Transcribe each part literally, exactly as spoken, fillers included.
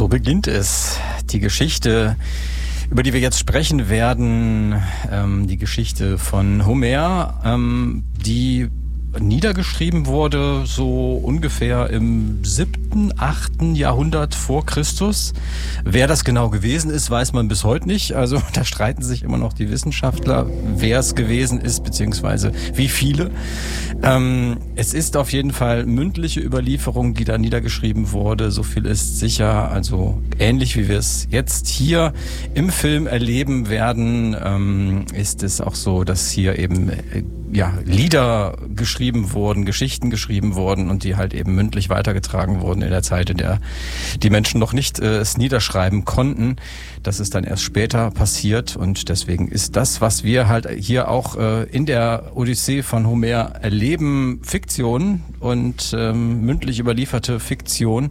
So beginnt es. Die Geschichte, über die wir jetzt sprechen werden, ähm, die Geschichte von Homer, ähm, die niedergeschrieben wurde so ungefähr im siebten, achten Jahrhundert vor Christus. Wer das genau gewesen ist, weiß man bis heute nicht. Also da streiten sich immer noch die Wissenschaftler, wer es gewesen ist, beziehungsweise wie viele. Ähm, es ist auf jeden Fall mündliche Überlieferung, die da niedergeschrieben wurde. So viel ist sicher. Also ähnlich wie wir es jetzt hier im Film erleben werden, ähm, ist es auch so, dass hier eben äh, ja, Lieder geschrieben wurden, Geschichten geschrieben wurden und die halt eben mündlich weitergetragen wurden in der Zeit, in der die Menschen noch nicht äh, es niederschreiben konnten. Das ist dann erst später passiert und deswegen ist das, was wir halt hier auch äh, in der Odyssee von Homer erleben, Fiktion und ähm, mündlich überlieferte Fiktion.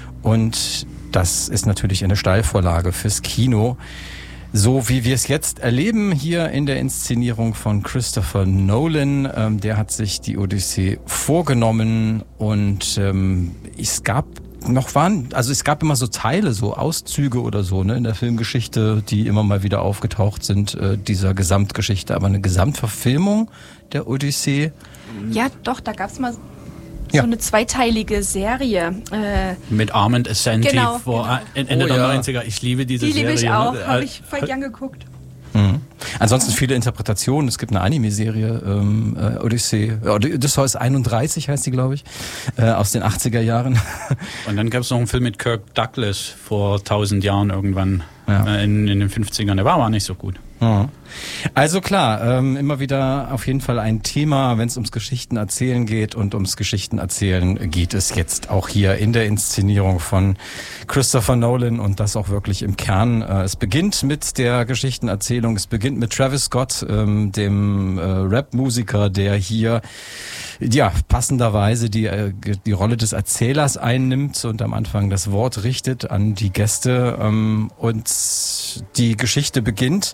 Und das ist natürlich eine Steilvorlage fürs Kino. So wie wir es jetzt erleben hier in der Inszenierung von Christopher Nolan, ähm, der hat sich die Odyssee vorgenommen und ähm, es gab noch waren, also es gab immer so Teile, so Auszüge oder so, ne, in der Filmgeschichte, die immer mal wieder aufgetaucht sind, äh, dieser Gesamtgeschichte, aber eine Gesamtverfilmung der Odyssee. Ja, doch, da gab's mal so Ja. eine zweiteilige Serie. Äh, Mit Armand Assante Genau, vor genau. Ende Oh, der ja. neunziger. Ich liebe diese die Serie. liebe ich auch, ne? habe ich voll gern geguckt. Mhm. Ansonsten viele Interpretationen. Es gibt eine Anime-Serie, ähm, äh, Odyssee, ja, Odysseus einunddreißig heißt die, glaube ich, äh, aus den achtziger Jahren. Und dann gab es noch einen Film mit Kirk Douglas vor tausend Jahren irgendwann, Ja. äh, in, in den fünfzigern. Der war aber nicht so gut. Mhm. Also klar, ähm, immer wieder auf jeden Fall ein Thema, wenn es ums Geschichtenerzählen geht, und ums Geschichtenerzählen geht es jetzt auch hier in der Inszenierung von Christopher Nolan, und das auch wirklich im Kern. Äh, es beginnt mit der Geschichtenerzählung, es beginnt mit Travis Scott, ähm, dem äh, Rap-Musiker, der hier ja passenderweise die, äh, die Rolle des Erzählers einnimmt und am Anfang das Wort richtet an die Gäste, ähm, und die Geschichte beginnt.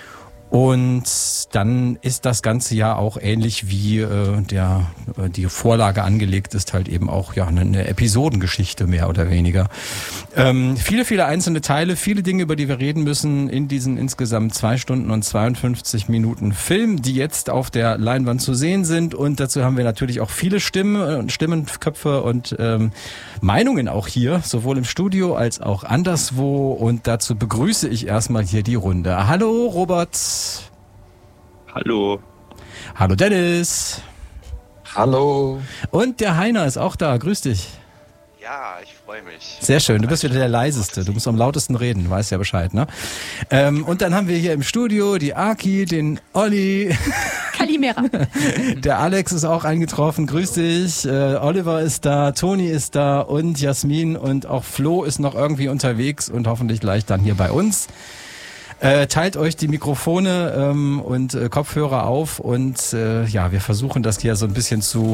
Und dann ist das ganze ja auch ähnlich wie äh, der äh, die Vorlage angelegt ist, halt eben auch ja eine, eine Episodengeschichte mehr oder weniger. Ähm, viele, viele einzelne Teile, viele Dinge, über die wir reden müssen in diesen insgesamt zwei Stunden und zweiundfünfzig Minuten Film, die jetzt auf der Leinwand zu sehen sind. Und dazu haben wir natürlich auch viele Stimmen, Stimmenköpfe und ähm, Meinungen auch hier, sowohl im Studio als auch anderswo. Und dazu begrüße ich erstmal hier die Runde. Hallo Robert. Hallo. Hallo Dennis. Hallo. Und der Heiner ist auch da. Grüß dich. Ja, ich freue mich. Sehr schön. Du bist wieder der Leiseste. Du musst am lautesten reden. Weißt ja Bescheid, ne? Ähm, und dann haben wir hier im Studio die Aki, den Olli. Kalimera. Der Alex ist auch eingetroffen. Grüß dich. Äh, Oliver ist da. Toni ist da. Und Jasmin und auch Flo ist noch irgendwie unterwegs und hoffentlich gleich dann hier bei uns. Äh, teilt euch die Mikrofone ähm, und äh, Kopfhörer auf und äh, ja, wir versuchen das hier so ein bisschen zu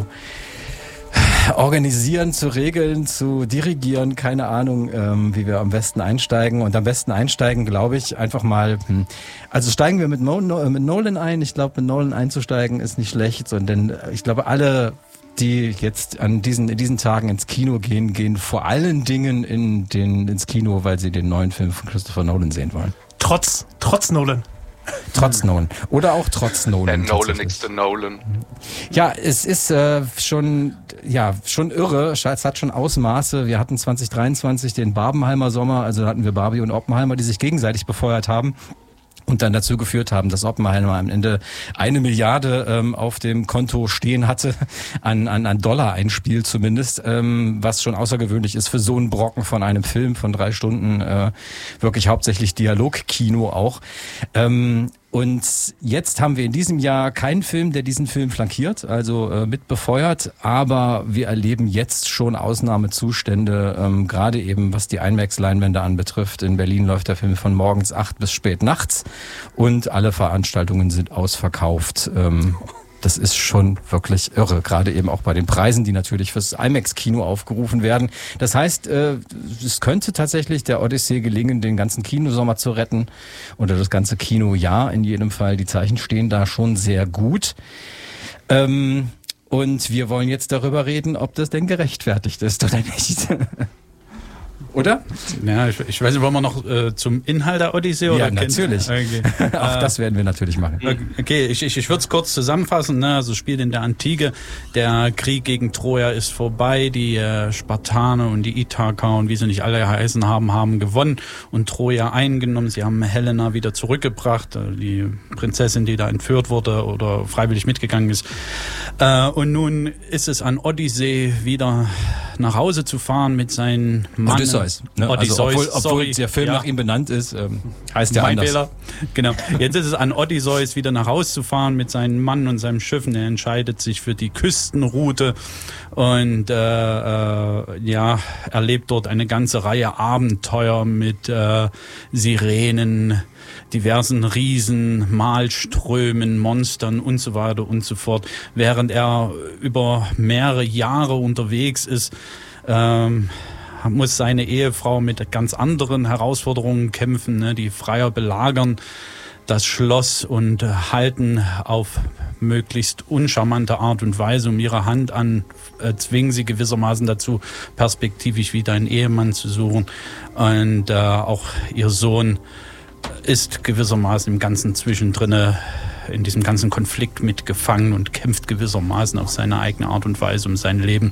organisieren, zu regeln, zu dirigieren, keine Ahnung, ähm, wie wir am besten einsteigen. Und am besten einsteigen, glaube ich, einfach mal, hm, also steigen wir mit, Mo- no, mit Nolan ein. Ich glaube, mit Nolan einzusteigen ist nicht schlecht, sondern ich glaube, alle, die jetzt an diesen, in diesen Tagen ins Kino gehen, gehen vor allen Dingen in den, ins Kino, weil sie den neuen Film von Christopher Nolan sehen wollen. Trotz, trotz Nolan. Trotz Nolan. Oder auch trotz Nolan. Der Nolan ist der Nolan. Ja, es ist äh, schon, ja, schon irre. Es hat schon Ausmaße. Wir hatten zwanzig dreiundzwanzig den Barbenheimer Sommer, also da hatten wir Barbie und Oppenheimer, die sich gegenseitig befeuert haben. Und dann dazu geführt haben, dass Oppenheimer am Ende eine Milliarde ähm, auf dem Konto stehen hatte, an, an, an Dollar-Einspiel zumindest, ähm, was schon außergewöhnlich ist für so einen Brocken von einem Film von drei Stunden, äh, wirklich hauptsächlich Dialogkino auch. Ähm, Und jetzt haben wir in diesem Jahr keinen Film, der diesen Film flankiert, also äh, mit befeuert, aber wir erleben jetzt schon Ausnahmezustände, ähm, gerade eben was die IMAX-Leinwände anbetrifft. In Berlin läuft der Film von morgens acht bis spät nachts und alle Veranstaltungen sind ausverkauft. Ähm, Das ist schon wirklich irre, gerade eben auch bei den Preisen, die natürlich fürs IMAX-Kino aufgerufen werden. Das heißt, äh, es könnte tatsächlich der Odyssee gelingen, den ganzen Kinosommer zu retten oder das ganze Kinojahr in jedem Fall. Die Zeichen stehen da schon sehr gut. Ähm, und wir wollen jetzt darüber reden, ob das denn gerechtfertigt ist oder nicht. Oder? Ja, ich, ich weiß nicht, wollen wir noch äh, zum Inhalt der Odyssee? Ja, oder natürlich. Okay. Auch das werden wir natürlich machen. Okay, ich, ich, ich würde es kurz zusammenfassen. Ne? Also spielt in der Antike, der Krieg gegen Troja ist vorbei, die äh, Spartaner und die Ithaker und wie sie nicht alle heißen haben, haben gewonnen und Troja eingenommen. Sie haben Helena wieder zurückgebracht, äh, die Prinzessin, die da entführt wurde oder freiwillig mitgegangen ist. Äh, und nun ist es an Odyssee, wieder nach Hause zu fahren mit seinen Mann. Odysseus. Ne? Odysseus, also obwohl, obwohl sorry. der Film ja. nach ihm benannt ist, ähm, heißt der mein anders. Fehler. Genau. Jetzt ist es an Odysseus, wieder nach Hause zu fahren mit seinem Mann und seinem Schiffen. Er entscheidet sich für die Küstenroute und äh, äh, ja, erlebt dort eine ganze Reihe Abenteuer mit äh, Sirenen, diversen Riesen, Malströmen, Monstern und so weiter und so fort. Während er über mehrere Jahre unterwegs ist, ähm, muss seine Ehefrau mit ganz anderen Herausforderungen kämpfen, ne? Die Freier belagern das Schloss und äh, halten auf möglichst uncharmante Art und Weise um ihre Hand an, äh, zwingen sie gewissermaßen dazu, perspektivisch wieder einen Ehemann zu suchen. Und äh, auch ihr Sohn ist gewissermaßen im ganzen Zwischendrinne, in diesem ganzen Konflikt mitgefangen und kämpft gewissermaßen auf seine eigene Art und Weise um sein Leben.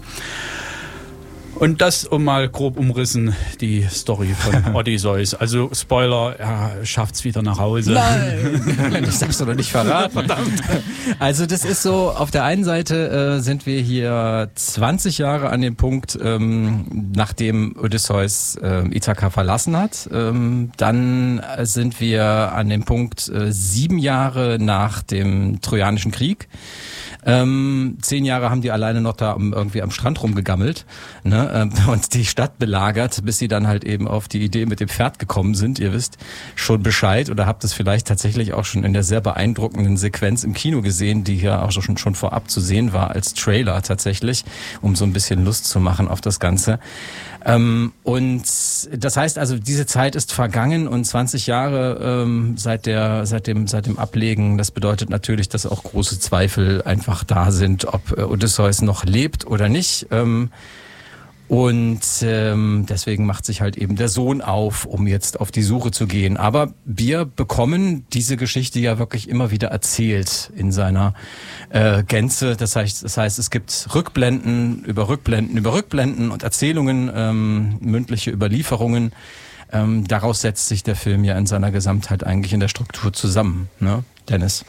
Und das, um mal grob umrissen, die Story von Odysseus. Also Spoiler, er schafft's wieder nach Hause. Nein, das darfst du doch nicht verraten. Verdammt. Also das ist so, auf der einen Seite äh, sind wir hier zwanzig Jahre an dem Punkt, ähm, nachdem Odysseus äh, Ithaka verlassen hat. Ähm, dann sind wir an dem Punkt äh, sieben Jahre nach dem Trojanischen Krieg. Ähm, zehn Jahre haben die alleine noch da irgendwie am Strand rumgegammelt, ne, ähm, und die Stadt belagert, bis sie dann halt eben auf die Idee mit dem Pferd gekommen sind. Ihr wisst schon Bescheid oder habt es vielleicht tatsächlich auch schon in der sehr beeindruckenden Sequenz im Kino gesehen, die hier auch schon, schon vorab zu sehen war als Trailer tatsächlich, um so ein bisschen Lust zu machen auf das Ganze. Ähm, und das heißt also, diese Zeit ist vergangen und zwanzig Jahre ähm, seit der, seit dem, seit dem Ablegen. Das bedeutet natürlich, dass auch große Zweifel einfach da sind, ob äh, Odysseus noch lebt oder nicht. Ähm, und ähm, deswegen macht sich halt eben der Sohn auf, um jetzt auf die Suche zu gehen. Aber wir bekommen diese Geschichte ja wirklich immer wieder erzählt in seiner äh, Gänze. Das heißt, das heißt, es gibt Rückblenden über Rückblenden über Rückblenden und Erzählungen, ähm, mündliche Überlieferungen. Ähm, daraus setzt sich der Film ja in seiner Gesamtheit eigentlich in der Struktur zusammen, ne, Dennis?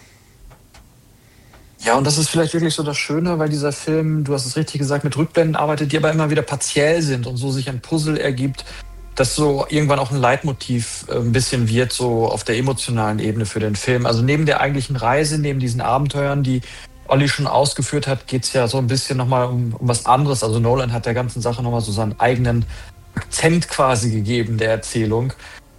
Ja, und das ist vielleicht wirklich so das Schöne, weil dieser Film, du hast es richtig gesagt, mit Rückblenden arbeitet, die aber immer wieder partiell sind und so sich ein Puzzle ergibt, das so irgendwann auch ein Leitmotiv äh, ein bisschen wird, so auf der emotionalen Ebene für den Film. Also neben der eigentlichen Reise, neben diesen Abenteuern, die Olli schon ausgeführt hat, geht's ja so ein bisschen nochmal um, um was anderes. Also Nolan hat der ganzen Sache nochmal so seinen eigenen Akzent quasi gegeben, der Erzählung.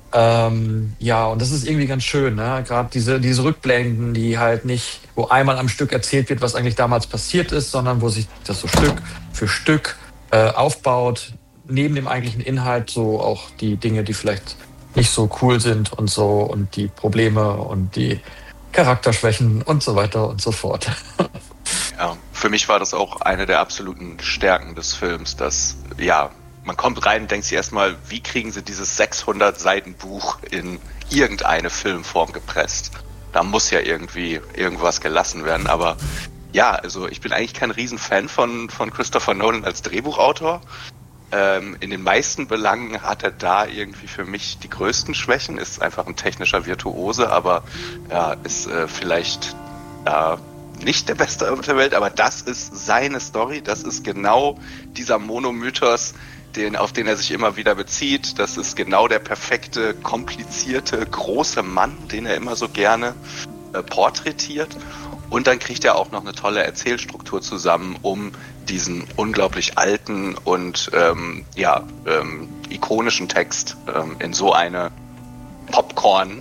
Ähm, ja, und das ist irgendwie ganz schön, ne? Gerade diese, diese Rückblenden, die halt nicht, wo einmal am Stück erzählt wird, was eigentlich damals passiert ist, sondern wo sich das so Stück für Stück äh, aufbaut, neben dem eigentlichen Inhalt so auch die Dinge, die vielleicht nicht so cool sind und so und die Probleme und die Charakterschwächen und so weiter und so fort. Ja, für mich war das auch eine der absoluten Stärken des Films, dass, ja, man kommt rein und denkt sich erstmal, wie kriegen sie dieses sechshundert Seiten Buch in irgendeine Filmform gepresst? Da muss ja irgendwie irgendwas gelassen werden. Aber ja, also ich bin eigentlich kein Riesenfan von, von Christopher Nolan als Drehbuchautor. Ähm, in den meisten Belangen hat er da irgendwie für mich die größten Schwächen. Ist einfach ein technischer Virtuose, aber ja, ist äh, vielleicht ja, nicht der Beste auf der Welt. Aber das ist seine Story. Das ist genau dieser Monomythos, Den, auf den er sich immer wieder bezieht. Das ist genau der perfekte, komplizierte, große Mann, den er immer so gerne äh, porträtiert. Und dann kriegt er auch noch eine tolle Erzählstruktur zusammen, um diesen unglaublich alten und ähm, ja, ähm, ikonischen Text ähm, in so eine Popcorn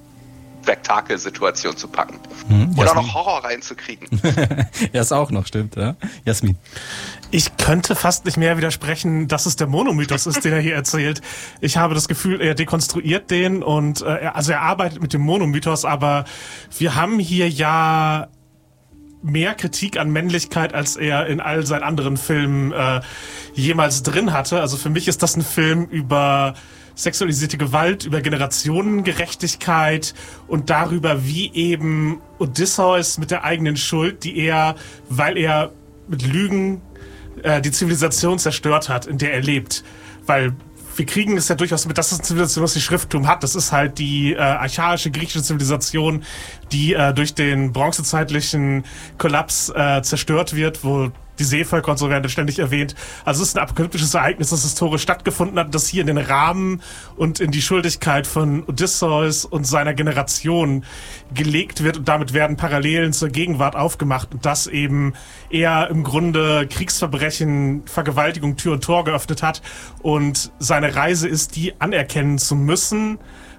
Spektakelsituation zu packen. Hm, oder noch Horror reinzukriegen. Ja, ist auch noch, stimmt, ja? Jasmin. Ich könnte fast nicht mehr widersprechen, dass es der Monomythos ist, den er hier erzählt. Ich habe das Gefühl, er dekonstruiert den und äh, also er arbeitet mit dem Monomythos, aber wir haben hier ja mehr Kritik an Männlichkeit, als er in all seinen anderen Filmen äh, jemals drin hatte. Also für mich ist das ein Film über sexualisierte Gewalt, über Generationengerechtigkeit und darüber, wie eben Odysseus mit der eigenen Schuld, die er, weil er mit Lügen äh, die Zivilisation zerstört hat, in der er lebt. Weil wir kriegen es ja durchaus mit, das ist eine Zivilisation, was die Schrifttum hat. Das ist halt die äh, archaische griechische Zivilisation, die äh, durch den bronzezeitlichen Kollaps äh, zerstört wird, wo die Seevölker und so werden ständig erwähnt. Also es ist ein apokalyptisches Ereignis, das historisch stattgefunden hat, das hier in den Rahmen und in die Schuldigkeit von Odysseus und seiner Generation gelegt wird und damit werden Parallelen zur Gegenwart aufgemacht und das eben er im Grunde Kriegsverbrechen, Vergewaltigung Tür und Tor geöffnet hat und seine Reise ist, die anerkennen zu müssen,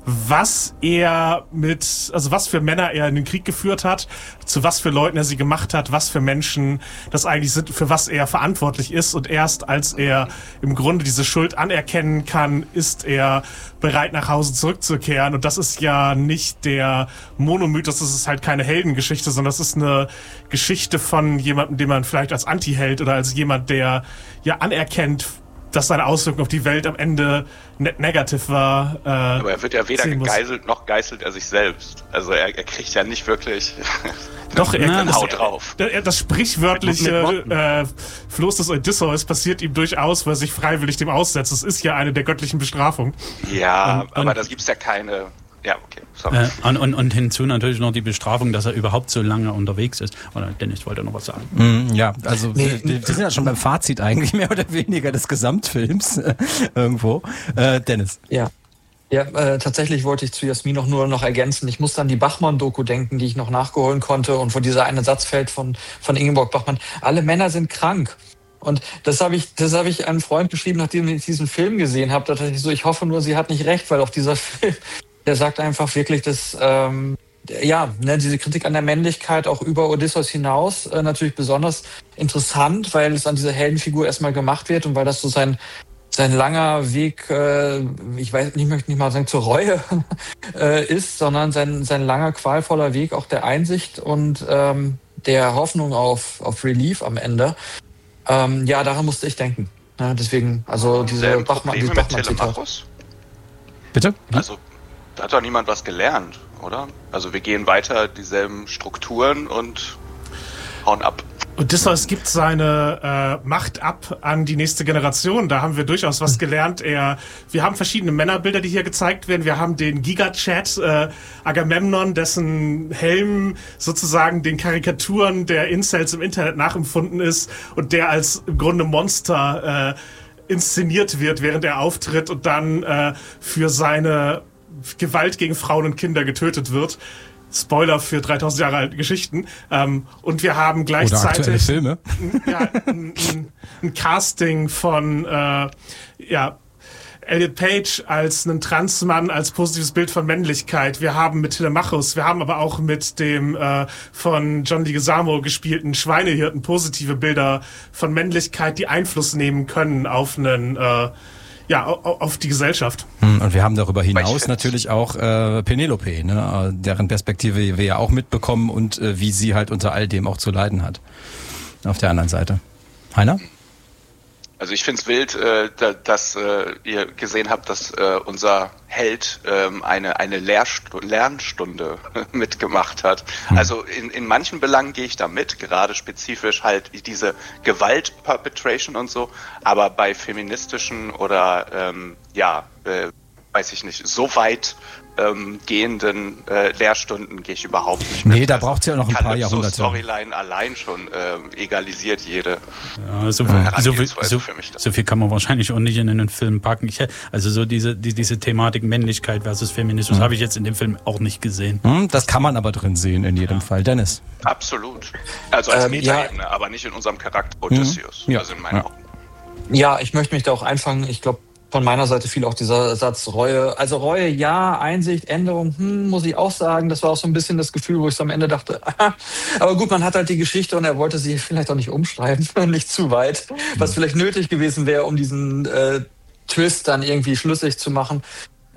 was er mit, also was für Männer er in den Krieg geführt hat, zu was für Leuten er sie gemacht hat, was für Menschen das eigentlich sind, für was er verantwortlich ist. Und erst als er im Grunde diese Schuld anerkennen kann, ist er bereit, nach Hause zurückzukehren. Und das ist ja nicht der Monomythos, das ist halt keine Heldengeschichte, sondern das ist eine Geschichte von jemandem, den man vielleicht als Anti-Held oder als jemand, der ja anerkennt, dass seine Auswirkung auf die Welt am Ende net negativ war. Äh, Aber er wird ja weder gegeißelt, noch geißelt er sich selbst. Also er, er kriegt ja nicht wirklich Doch, er einen das, Haut drauf. Er, das sprichwörtliche äh, Floß des Odysseus passiert ihm durchaus, weil er sich freiwillig dem aussetzt. Das ist ja eine der göttlichen Bestrafungen. Ja, und, aber und, da gibt's ja keine... Ja, okay, sorry. Äh, und, und, und hinzu natürlich noch die Bestrafung, dass er überhaupt so lange unterwegs ist. Oder Dennis wollte noch was sagen. Mm, ja, also Nee. wir, wir sind ja schon beim Fazit eigentlich mehr oder weniger des Gesamtfilms äh, irgendwo. Äh, Dennis. Ja. Ja, äh, tatsächlich wollte ich zu Jasmin noch nur noch ergänzen. Ich muss an die Bachmann-Doku denken, die ich noch nachgeholen konnte und wo dieser eine Satz fällt von, von Ingeborg Bachmann. Alle Männer sind krank. Und das habe ich, das habe ich einem Freund geschrieben, nachdem ich diesen Film gesehen habe. Da dachte ich so, ich hoffe nur, sie hat nicht recht, weil auch dieser Film, der sagt einfach wirklich, dass ähm, ja, ne, diese Kritik an der Männlichkeit auch über Odysseus hinaus äh, natürlich besonders interessant, weil es an dieser Heldenfigur erstmal gemacht wird und weil das so sein sein langer Weg, äh, ich weiß, ich möchte nicht mal sagen zur Reue äh, ist, sondern sein sein langer qualvoller Weg auch der Einsicht und ähm, der Hoffnung auf auf Relief am Ende. Ähm, ja, daran musste ich denken. Ja, deswegen, also diese Selben Bachmann, Probleme dieses mit Bachmann-Zitat. Telemachus? Bitte? Also, da hat doch niemand was gelernt, oder? Also wir gehen weiter dieselben Strukturen und hauen ab. Odysseus gibt seine äh, Macht ab an die nächste Generation. Da haben wir durchaus was gelernt. Er, wir haben verschiedene Männerbilder, die hier gezeigt werden. Wir haben den Gigachat, äh, Agamemnon, dessen Helm sozusagen den Karikaturen der Incels im Internet nachempfunden ist und der als im Grunde Monster äh, inszeniert wird, während er auftritt und dann äh, für seine Gewalt gegen Frauen und Kinder getötet wird. Spoiler für dreitausend Jahre alte Geschichten. Ähm, und wir haben gleichzeitig Oder aktuelle Filme. Ja, ein, ein, ein Casting von äh, ja, Elliot Page als einen Transmann, als positives Bild von Männlichkeit. Wir haben mit Telemachus, wir haben aber auch mit dem äh, von John Leguizamo gespielten Schweinehirten positive Bilder von Männlichkeit, die Einfluss nehmen können auf einen äh, ja, auf die Gesellschaft. Und wir haben darüber hinaus natürlich auch äh, Penelope, ne, deren Perspektive wir ja auch mitbekommen und äh, wie sie halt unter all dem auch zu leiden hat. Auf der anderen Seite. Heiner? Also ich find's wild, äh, da, dass äh, ihr gesehen habt, dass äh, unser Held ähm, eine eine Lehrstu- Lernstunde mitgemacht hat. Hm. Also in, in manchen Belangen gehe ich da mit, gerade spezifisch halt diese Gewalt-Perpetration und so, aber bei feministischen oder ähm, ja, äh, weiß ich nicht, so weit ähm, gehenden äh, Lehrstunden gehe ich überhaupt nicht mit. Nee, da braucht's ja noch ein paar Jahrhunderte. Storyline allein schon äh, egalisiert jede Ja, so, viel, so, viel, Herangehensweise so, für mich da. so viel kann man wahrscheinlich auch nicht in einen Film packen. Ich, also so diese die, diese Thematik Männlichkeit versus Feminismus Mhm. habe ich jetzt in dem Film auch nicht gesehen. Hm, das kann man aber drin sehen in jedem Fall. Dennis? Absolut. Also als Ähm, Metaebene, ja. aber nicht in unserem Charakter Odysseus. Mhm. Ja. Also in meinen Ja. Augen. Ja, ich möchte mich da auch einfangen. Ich glaube, von meiner Seite fiel auch dieser Satz Reue. Also Reue, ja, Einsicht, Änderung, hm, muss ich auch sagen. Das war auch so ein bisschen das Gefühl, wo ich so am Ende dachte, aber gut, man hat halt die Geschichte und er wollte sie vielleicht auch nicht umschreiben, nicht zu weit, was vielleicht nötig gewesen wäre, um diesen äh, Twist dann irgendwie schlüssig zu machen.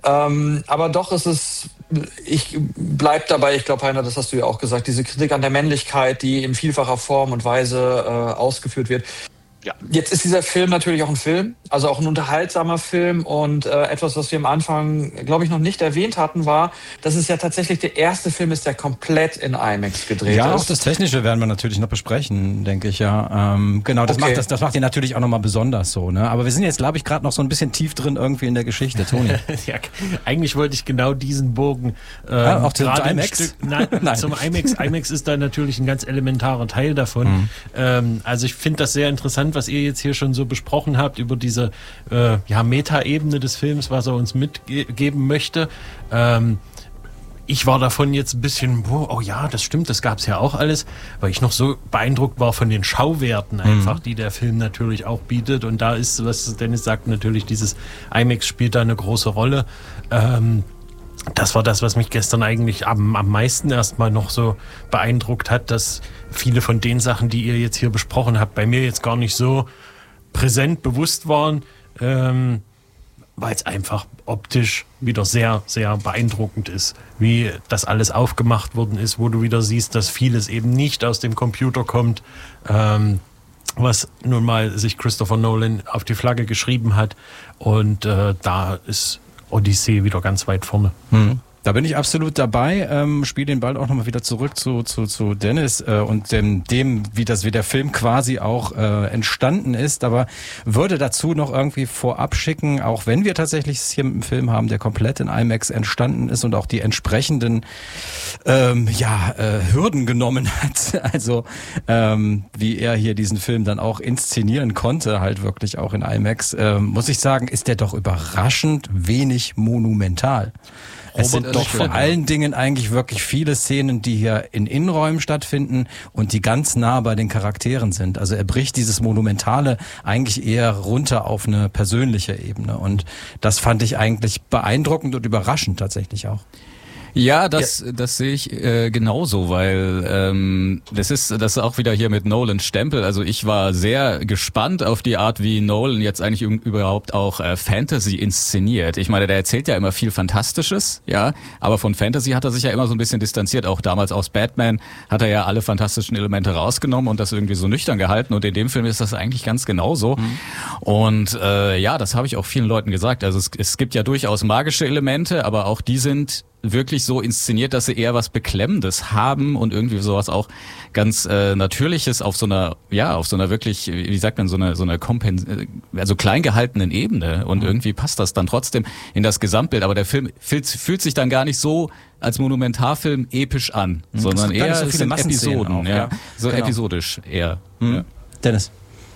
Ähm, aber doch ist es, ich bleib dabei, ich glaube, Heiner, das hast du ja auch gesagt, diese Kritik an der Männlichkeit, die in vielfacher Form und Weise äh, ausgeführt wird. Ja. Jetzt ist dieser Film natürlich auch ein Film, also auch ein unterhaltsamer Film und äh, etwas, was wir am Anfang, glaube ich, noch nicht erwähnt hatten, war, dass es ja tatsächlich der erste Film ist, der komplett in IMAX gedreht Ja, ist. auch das Technische werden wir natürlich noch besprechen, denke ich, ja. Ähm, genau, das, Okay. macht das, das macht ihn natürlich auch nochmal besonders so, ne? Aber wir sind jetzt, glaube ich, gerade noch so ein bisschen tief drin irgendwie in der Geschichte, Toni. Ja, eigentlich wollte ich genau diesen Bogen ähm, Ja, auch zum gerade ein IMAX? Stück, nein, Nein. zum IMAX. IMAX ist da natürlich ein ganz elementarer Teil davon. Mhm. Ähm, also ich finde das sehr interessant, was ihr jetzt hier schon so besprochen habt über diese äh, ja, Meta-Ebene des Films, was er uns mitgeben möchte. Ähm, Ich war davon jetzt ein bisschen, oh ja, das stimmt, das gab's ja auch alles, weil ich noch so beeindruckt war von den Schauwerten einfach, mhm. die der Film natürlich auch bietet. Und da ist, was Dennis sagt, natürlich dieses IMAX spielt da eine große Rolle. Ähm, das war das, was mich gestern eigentlich am, am meisten erstmal noch so beeindruckt hat, dass viele von den Sachen, die ihr jetzt hier besprochen habt, bei mir jetzt gar nicht so präsent bewusst waren, ähm, weil es einfach optisch wieder sehr, sehr beeindruckend ist, wie das alles aufgemacht worden ist, wo du wieder siehst, dass vieles eben nicht aus dem Computer kommt, ähm, was nun mal sich Christopher Nolan auf die Flagge geschrieben hat. Und äh, da ist Odyssey wieder ganz weit vorne. Hm. Da bin ich absolut dabei. Ähm, spiele den Ball auch nochmal wieder zurück zu zu zu Dennis äh, und dem, dem, wie das wie der Film quasi auch äh, entstanden ist. Aber würde dazu noch irgendwie vorab schicken, auch wenn wir tatsächlich hier einen Film haben, der komplett in IMAX entstanden ist und auch die entsprechenden ähm, ja äh, Hürden genommen hat. Also ähm, wie er hier diesen Film dann auch inszenieren konnte, halt wirklich auch in IMAX, äh, muss ich sagen, ist der doch überraschend wenig monumental. Es sind doch vor allen Dingen eigentlich wirklich viele Szenen, die hier in Innenräumen stattfinden und die ganz nah bei den Charakteren sind. Also er bricht dieses Monumentale eigentlich eher runter auf eine persönliche Ebene. Und das fand ich eigentlich beeindruckend und überraschend tatsächlich auch. Ja, das ja. das sehe ich äh, genauso, weil ähm, das ist das ist auch wieder hier mit Nolans Stempel. Also ich war sehr gespannt auf die Art, wie Nolan jetzt eigentlich überhaupt auch äh, Fantasy inszeniert. Ich meine, der erzählt ja immer viel Fantastisches, ja, aber von Fantasy hat er sich ja immer so ein bisschen distanziert. Auch damals aus Batman hat er ja alle fantastischen Elemente rausgenommen und das irgendwie so nüchtern gehalten. Und in dem Film ist das eigentlich ganz genauso. Mhm. Und äh, ja, das habe ich auch vielen Leuten gesagt. Also es, es gibt ja durchaus magische Elemente, aber auch die sind wirklich so inszeniert, dass sie eher was Beklemmendes haben und irgendwie sowas auch ganz äh, Natürliches auf so einer, ja, auf so einer wirklich, wie sagt man, so einer, so einer Kompens also klein gehaltenen Ebene und mhm. irgendwie passt das dann trotzdem in das Gesamtbild, aber der Film fühlt, fühlt sich dann gar nicht so als Monumentarfilm episch an, mhm. sondern eher so es sind Episoden, auch, ja, ja. so Genau. episodisch eher. Mhm. Ja. Dennis.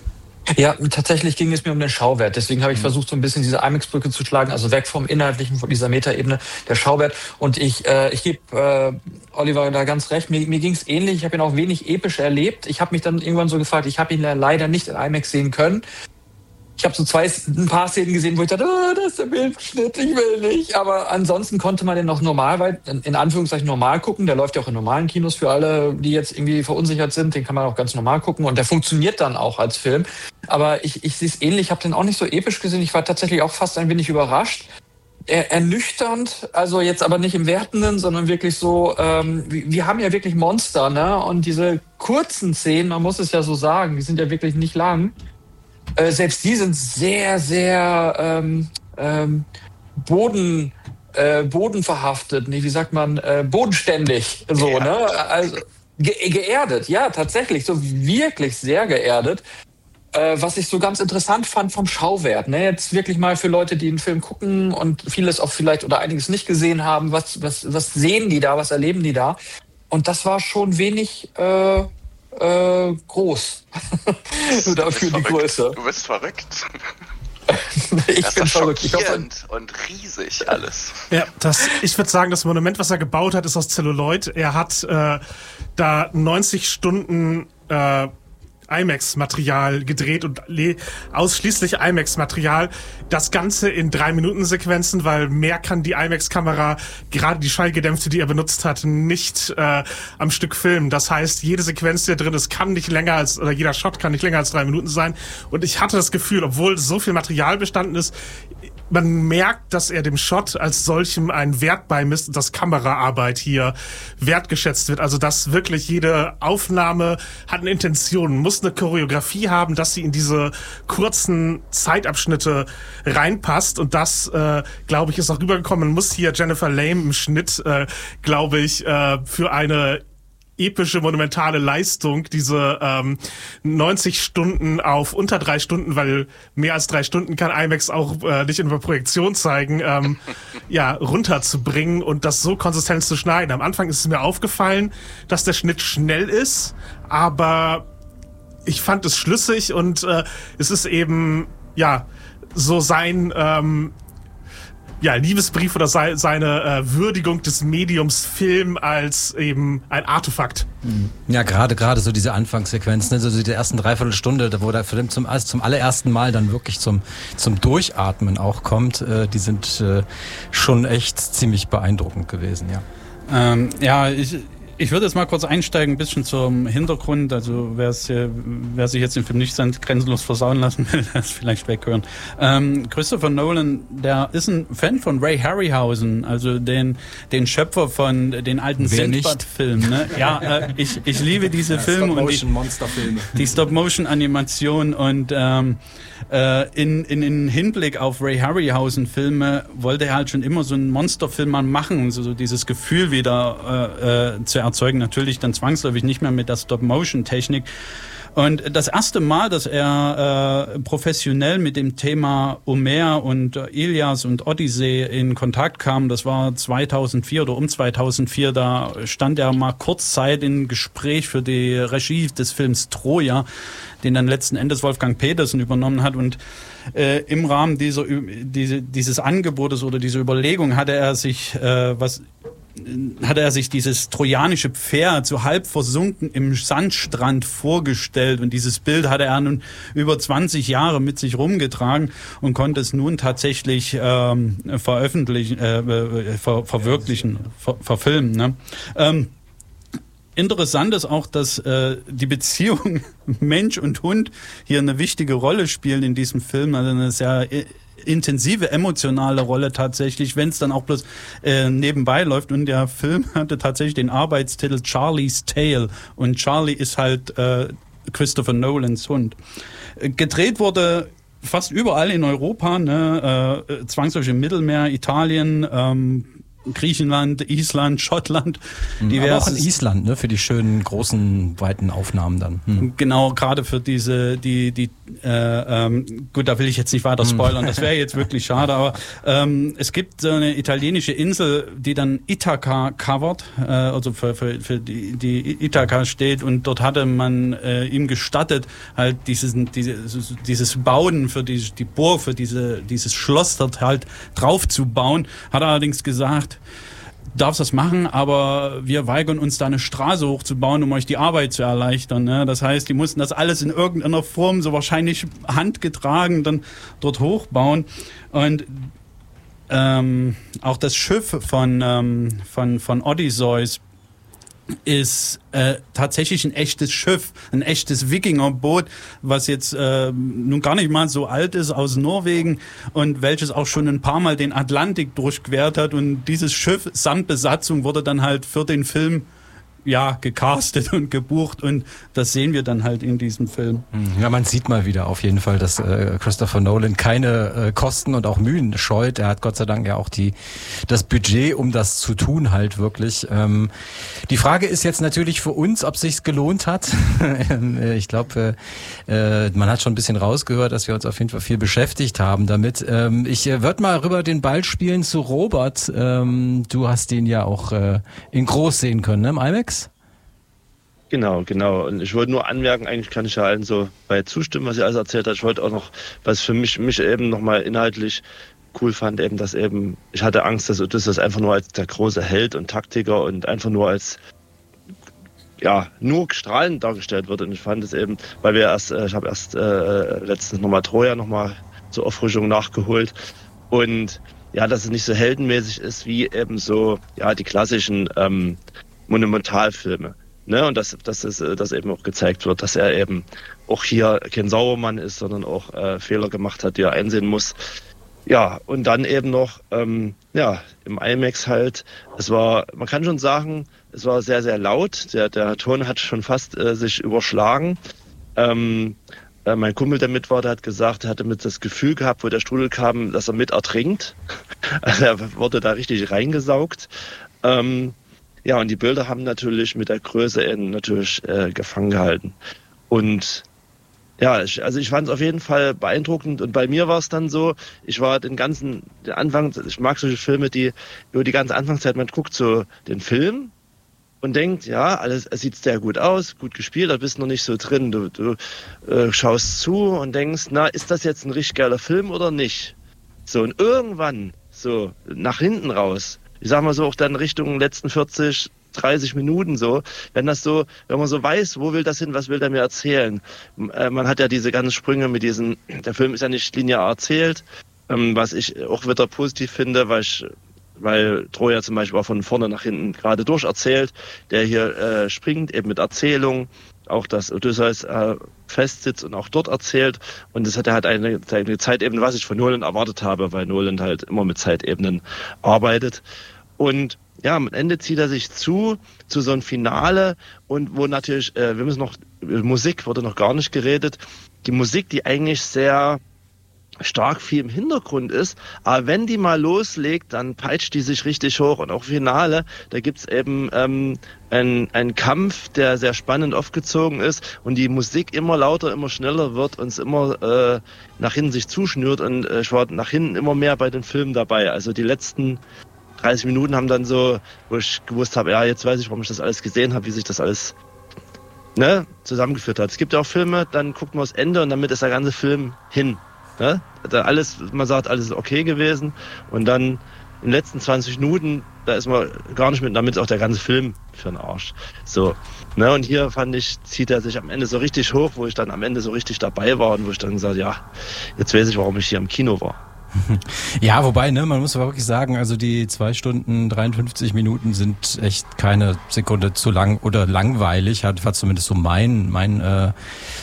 Ja, tatsächlich ging es mir um den Schauwert. Deswegen habe ich versucht, so ein bisschen diese IMAX-Brücke zu schlagen, also weg vom Inhaltlichen, von dieser Metaebene, der Schauwert. Und ich, äh, ich gebe äh, Oliver da ganz recht. Mir, mir ging es ähnlich. Ich habe ihn auch wenig episch erlebt. Ich habe mich dann irgendwann so gefragt, ich habe ihn leider nicht in IMAX sehen können. Ich habe so zwei, ein paar Szenen gesehen, wo ich dachte, oh, das ist der Bildschnitt, ich will nicht. Aber ansonsten konnte man den noch normal, in Anführungszeichen normal gucken. Der läuft ja auch in normalen Kinos für alle, die jetzt irgendwie verunsichert sind. Den kann man auch ganz normal gucken und der funktioniert dann auch als Film. Aber ich, ich sehe es ähnlich, ich habe den auch nicht so episch gesehen. Ich war tatsächlich auch fast ein wenig überrascht. Er, ernüchternd, also jetzt aber nicht im Wertenden, sondern wirklich so, ähm, wir, wir haben ja wirklich Monster, ne? Und diese kurzen Szenen, man muss es ja so sagen, die sind ja wirklich nicht lang. Äh, selbst die sind sehr, sehr ähm, ähm, Boden, äh, bodenverhaftet, nee, wie sagt man, äh, bodenständig, so, ja. ne? Also ge- geerdet, ja, tatsächlich, so wirklich sehr geerdet. Äh, was ich so ganz interessant fand vom Schauwert, ne? Jetzt wirklich mal für Leute, die einen Film gucken und vieles auch vielleicht oder einiges nicht gesehen haben, was, was, was sehen die da, was erleben die da? Und das war schon wenig äh, Äh, groß. Dafür die Größe. Du bist verrückt. ich das bin ist verrückt. Ich hoffe, und riesig alles. Ja, das, ich würde sagen, das Monument, was er gebaut hat, ist aus Zelluloid. Er hat äh, da neunzig Stunden äh, IMAX-Material gedreht und le- ausschließlich IMAX-Material. Das Ganze in drei Minuten Sequenzen, weil mehr kann die IMAX-Kamera, gerade die schallgedämpfte, die er benutzt hat, nicht äh, am Stück filmen. Das heißt, jede Sequenz, die da drin ist, kann nicht länger als, oder jeder Shot kann nicht länger als drei Minuten sein. Und ich hatte das Gefühl, obwohl so viel Material bestanden ist, man merkt, dass er dem Shot als solchem einen Wert beimisst und dass Kameraarbeit hier wertgeschätzt wird. Also dass wirklich jede Aufnahme hat eine Intention, muss eine Choreografie haben, dass sie in diese kurzen Zeitabschnitte reinpasst. Und das, äh, glaube ich, ist auch rübergekommen. Man muss hier Jennifer Lame im Schnitt, äh, glaube ich, äh, für eine epische, monumentale Leistung, diese ähm, neunzig Stunden auf unter drei Stunden, weil mehr als drei Stunden kann IMAX auch äh, nicht in der Projektion zeigen, ähm, ja, runterzubringen und das so konsistent zu schneiden. Am Anfang ist es mir aufgefallen, dass der Schnitt schnell ist, aber ich fand es schlüssig und äh, es ist eben, ja, so sein ähm, ja, Liebesbrief oder sei, seine äh, Würdigung des Mediums Film als eben ein Artefakt. Ja, gerade gerade so diese Anfangssequenzen, also diese ersten Dreiviertelstunde, wo der Film zum, zum allerersten Mal dann wirklich zum, zum Durchatmen auch kommt, äh, die sind äh, schon echt ziemlich beeindruckend gewesen, ja. Ähm, ja, ich... Ich würde jetzt mal kurz einsteigen, ein bisschen zum Hintergrund. Also wer sich jetzt den Film nicht grenzenlos versauen lassen will, das vielleicht weghören. Ähm, Christopher Nolan, der ist ein Fan von Ray Harryhausen, also den, den Schöpfer von den alten Sindbad-Filmen. Ne? Ja, äh, ich, ich liebe diese Filme und die, die Stop-Motion-Animation und ähm, äh, in, in, in Hinblick auf Ray Harryhausen-Filme wollte er halt schon immer so einen Monsterfilm mal machen und so, so dieses Gefühl wieder äh, äh, zu erzeugen. Natürlich dann zwangsläufig nicht mehr mit der Stop-Motion-Technik. Und das erste Mal, dass er äh, professionell mit dem Thema Homer und äh, Ilias und Odyssee in Kontakt kam, das war zweitausendvier oder um zweitausendvier, da stand er mal kurzzeit in Gespräch für die Regie des Films Troja, den dann letzten Endes Wolfgang Petersen übernommen hat. Und äh, im Rahmen dieser, diese, dieses Angebotes oder dieser Überlegung hatte er sich äh, was hatte er sich dieses trojanische Pferd so halb versunken im Sandstrand vorgestellt und dieses Bild hatte er nun über zwanzig Jahre mit sich rumgetragen und konnte es nun tatsächlich ähm, veröffentlichen, äh, ver, verwirklichen, ver, verfilmen. Ne? Ähm, Interessant ist auch, dass äh, die Beziehung Mensch und Hund hier eine wichtige Rolle spielen in diesem Film, also eine sehr intensive emotionale Rolle tatsächlich, wenn es dann auch bloß äh, nebenbei läuft. Und der Film hatte tatsächlich den Arbeitstitel Charlie's Tale und Charlie ist halt äh, Christopher Nolans Hund. Äh, gedreht wurde fast überall in Europa, ne, äh, zwangsläufig im Mittelmeer, Italien, ähm, Griechenland, Island, Schottland. Aber auch in Island, ne, für die schönen, großen, weiten Aufnahmen dann. Hm. Genau, gerade für diese, die, die, äh, ähm, gut, da will ich jetzt nicht weiter spoilern, das wäre jetzt wirklich schade, aber ähm, es gibt so eine italienische Insel, die dann Ithaka covert, äh, also für, für, für die, die Ithaka steht und dort hatte man äh, ihm gestattet, halt dieses, dieses, dieses Bauen für die, die Burg, für diese, dieses Schloss dort halt drauf zu bauen, hat er allerdings gesagt, darfst das machen, aber wir weigern uns da eine Straße hochzubauen, um euch die Arbeit zu erleichtern. Ne? Das heißt, die mussten das alles in irgendeiner Form, so wahrscheinlich handgetragen, dann dort hochbauen. Und ähm, auch das Schiff von, ähm, von, von Odysseus ist äh, tatsächlich ein echtes Schiff, ein echtes Wikingerboot, was jetzt äh, nun gar nicht mal so alt ist, aus Norwegen und welches auch schon ein paar Mal den Atlantik durchquert hat. Und dieses Schiff samt Besatzung wurde dann halt für den Film ja gecastet und gebucht und das sehen wir dann halt in diesem Film. Ja, man sieht mal wieder auf jeden Fall, dass äh, Christopher Nolan keine äh, Kosten und auch Mühen scheut. Er hat Gott sei Dank ja auch die das Budget, um das zu tun halt wirklich. Ähm, die Frage ist jetzt natürlich für uns, ob es sich gelohnt hat. Ich glaube, äh, man hat schon ein bisschen rausgehört, dass wir uns auf jeden Fall viel beschäftigt haben damit. Ähm, ich äh, würde mal rüber den Ball spielen zu Robert. Ähm, du hast den ja auch äh, in groß sehen können, ne, im IMAX? Genau, genau. Und ich wollte nur anmerken, eigentlich kann ich ja allen so bei zustimmen, was ihr alles erzählt habt. Ich wollte auch noch, was für mich, mich eben nochmal inhaltlich cool fand, eben, dass eben, ich hatte Angst, dass Odysseus einfach nur als der große Held und Taktiker und einfach nur als, ja, nur strahlend dargestellt wird. Und ich fand es eben, weil wir erst, ich habe erst äh, letztens nochmal Troja nochmal zur Auffrischung nachgeholt. Und ja, dass es nicht so heldenmäßig ist wie eben so, ja, die klassischen ähm, Monumentalfilme. Ne, und dass, dass es dass eben auch gezeigt wird, dass er eben auch hier kein Sauermann ist, sondern auch äh, Fehler gemacht hat, die er einsehen muss. Ja, und dann eben noch, ähm, ja, im IMAX halt, es war, man kann schon sagen, es war sehr, sehr laut, der, der Ton hat schon fast äh, sich überschlagen. Ähm, äh, mein Kumpel, der mit war, der hat gesagt, er hatte mit das Gefühl gehabt, wo der Strudel kam, dass er mit ertrinkt. Also er wurde da richtig reingesaugt. Ähm, ja, und die Bilder haben natürlich mit der Größe eben natürlich äh, gefangen gehalten. Und ja, ich, also ich fand es auf jeden Fall beeindruckend und bei mir war es dann so, ich war den ganzen, den Anfang, ich mag solche Filme, die über die ganze Anfangszeit, man guckt so den Film und denkt, ja, alles, es sieht sehr gut aus, gut gespielt, da bist noch nicht so drin, du, du äh, schaust zu und denkst, na, ist das jetzt ein richtig geiler Film oder nicht? So, und irgendwann, so, nach hinten raus, ich sag mal so, auch dann Richtung letzten vierzig, dreißig Minuten so, wenn das so, wenn man so weiß, wo will das hin, was will der mir erzählen? Äh, man hat ja diese ganzen Sprünge mit diesen, der Film ist ja nicht linear erzählt, ähm, was ich auch wieder positiv finde, weil ich, weil Troja zum Beispiel auch von vorne nach hinten gerade durch erzählt, der hier äh, springt, eben mit Erzählung, auch dass Odysseus äh, festsitzt und auch dort erzählt und das hat er halt eine, eine Zeitebene, was ich von Nolan erwartet habe, weil Nolan halt immer mit Zeitebenen arbeitet und ja, am Ende zieht er sich zu, zu so einem Finale und wo natürlich, äh, wir müssen noch, Musik wurde noch gar nicht geredet, die Musik, die eigentlich sehr stark viel im Hintergrund ist, aber wenn die mal loslegt, dann peitscht die sich richtig hoch und auch Finale, da gibt's eben ähm, einen, einen Kampf, der sehr spannend aufgezogen ist und die Musik immer lauter, immer schneller wird und es immer äh, nach hinten sich zuschnürt und äh, ich war nach hinten immer mehr bei den Filmen dabei, also die letzten dreißig Minuten haben dann so, wo ich gewusst habe, ja, jetzt weiß ich, warum ich das alles gesehen habe, wie sich das alles ne, zusammengeführt hat. Es gibt ja auch Filme, dann guckt man das Ende und damit ist der ganze Film hin. Ne? Da alles, man sagt, alles ist okay gewesen und dann in den letzten zwanzig Minuten, da ist man gar nicht mit, damit ist auch der ganze Film für den Arsch. So, ne, und hier fand ich, zieht er sich am Ende so richtig hoch, wo ich dann am Ende so richtig dabei war und wo ich dann gesagt, ja, jetzt weiß ich, warum ich hier im Kino war. Ja, wobei, ne, man muss aber wirklich sagen, also die zwei Stunden dreiundfünfzig Minuten sind echt keine Sekunde zu lang oder langweilig, hat war zumindest so mein mein äh,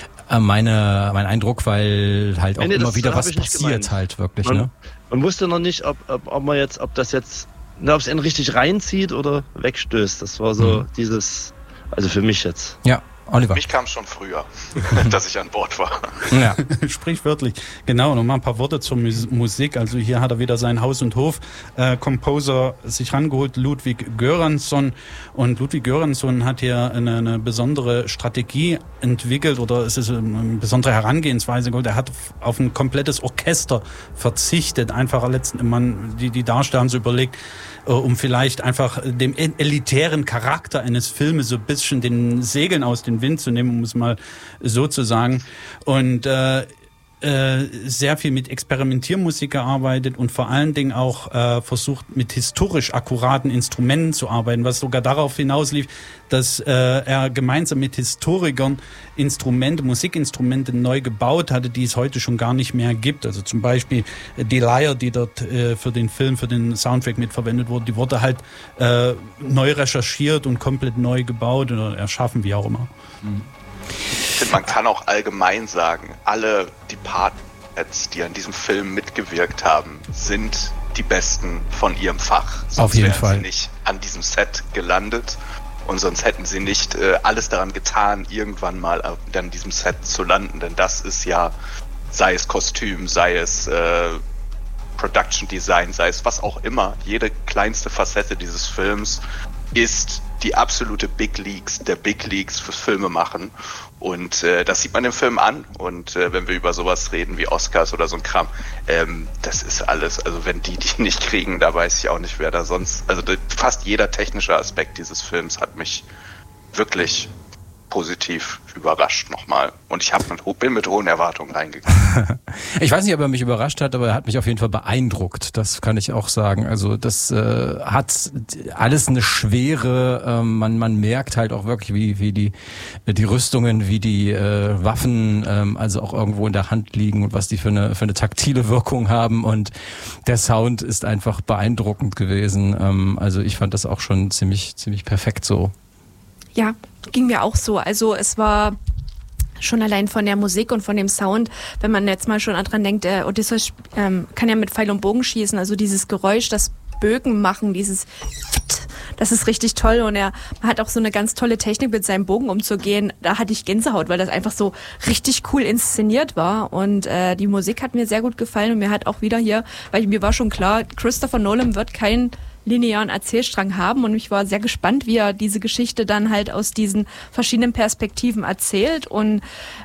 meine mein Eindruck, weil halt auch nee, nee, immer das, wieder das was passiert gemeint. halt wirklich, man, ne? Man wusste noch nicht, ob, ob, ob man jetzt, ob das jetzt, ne, ob es ihn richtig reinzieht oder wegstößt. Das war so mhm. dieses, also für mich jetzt. Ja. Oliver. Mich kam schon früher, dass ich an Bord war. Ja, sprichwörtlich. Genau, nochmal ein paar Worte zur Mus- Musik. Also hier hat er wieder seinen Haus- und Hof-Composer äh, sich rangeholt, Ludwig Göransson. Und Ludwig Göransson hat hier eine, eine besondere Strategie entwickelt oder es ist eine besondere Herangehensweise. Er hat auf ein komplettes Orchester verzichtet. Einfach letzten, man, die, die Darsteller haben so überlegt, um vielleicht einfach dem elitären Charakter eines Filmes so ein bisschen den Segeln aus dem Wind zu nehmen, um es mal so zu sagen. Und äh, äh, sehr viel mit Experimentiermusik gearbeitet und vor allen Dingen auch äh, versucht, mit historisch akkuraten Instrumenten zu arbeiten, was sogar darauf hinauslief, dass äh, er gemeinsam mit Historikern Instrumente, Musikinstrumente neu gebaut hatte, die es heute schon gar nicht mehr gibt. Also zum Beispiel die Lyre, die dort äh, für den Film, für den Soundtrack mitverwendet wurde, die wurde halt äh, neu recherchiert und komplett neu gebaut oder erschaffen, wie auch immer. Mhm. Ich finde, man kann auch allgemein sagen, alle Departments, die an diesem Film mitgewirkt haben, sind die Besten von ihrem Fach. Sonst Auf jeden wären Fall. sie nicht an diesem Set gelandet und sonst hätten sie nicht äh, alles daran getan, irgendwann mal an diesem Set zu landen, denn das ist ja, sei es Kostüm, sei es äh, Production Design, sei es was auch immer, jede kleinste Facette dieses Films ist die absolute Big Leagues der Big Leagues fürs Filme machen und äh, das sieht man im Film an und äh, wenn wir über sowas reden wie Oscars oder so ein Kram, ähm, das ist alles, also wenn die die nicht kriegen, da weiß ich auch nicht, wer da sonst, also fast jeder technische Aspekt dieses Films hat mich wirklich positiv überrascht nochmal. Und ich hab mit, bin mit hohen Erwartungen reingegangen. Ich weiß nicht, ob er mich überrascht hat, aber er hat mich auf jeden Fall beeindruckt. Das kann ich auch sagen. Also das äh, hat alles eine Schwere. Ähm, man man merkt halt auch wirklich, wie wie die die Rüstungen, wie die äh, Waffen, ähm, also auch irgendwo in der Hand liegen und was die für eine für eine taktile Wirkung haben. Und der Sound ist einfach beeindruckend gewesen. Ähm, also ich fand das auch schon ziemlich ziemlich perfekt so. Ja, ging mir auch so. Also es war Schon allein von der Musik und von dem Sound, wenn man jetzt mal schon dran denkt, äh, Odysseus ähm, kann ja mit Pfeil und Bogen schießen, also dieses Geräusch, das Bögen machen, dieses das ist richtig toll und er hat auch so eine ganz tolle Technik mit seinem Bogen umzugehen. Da hatte ich Gänsehaut, weil das einfach so richtig cool inszeniert war und äh, die Musik hat mir sehr gut gefallen und mir hat auch wieder hier, weil mir war schon klar, Christopher Nolan wird keinen linearen Erzählstrang haben und ich war sehr gespannt, wie er diese Geschichte dann halt aus diesen verschiedenen Perspektiven erzählt und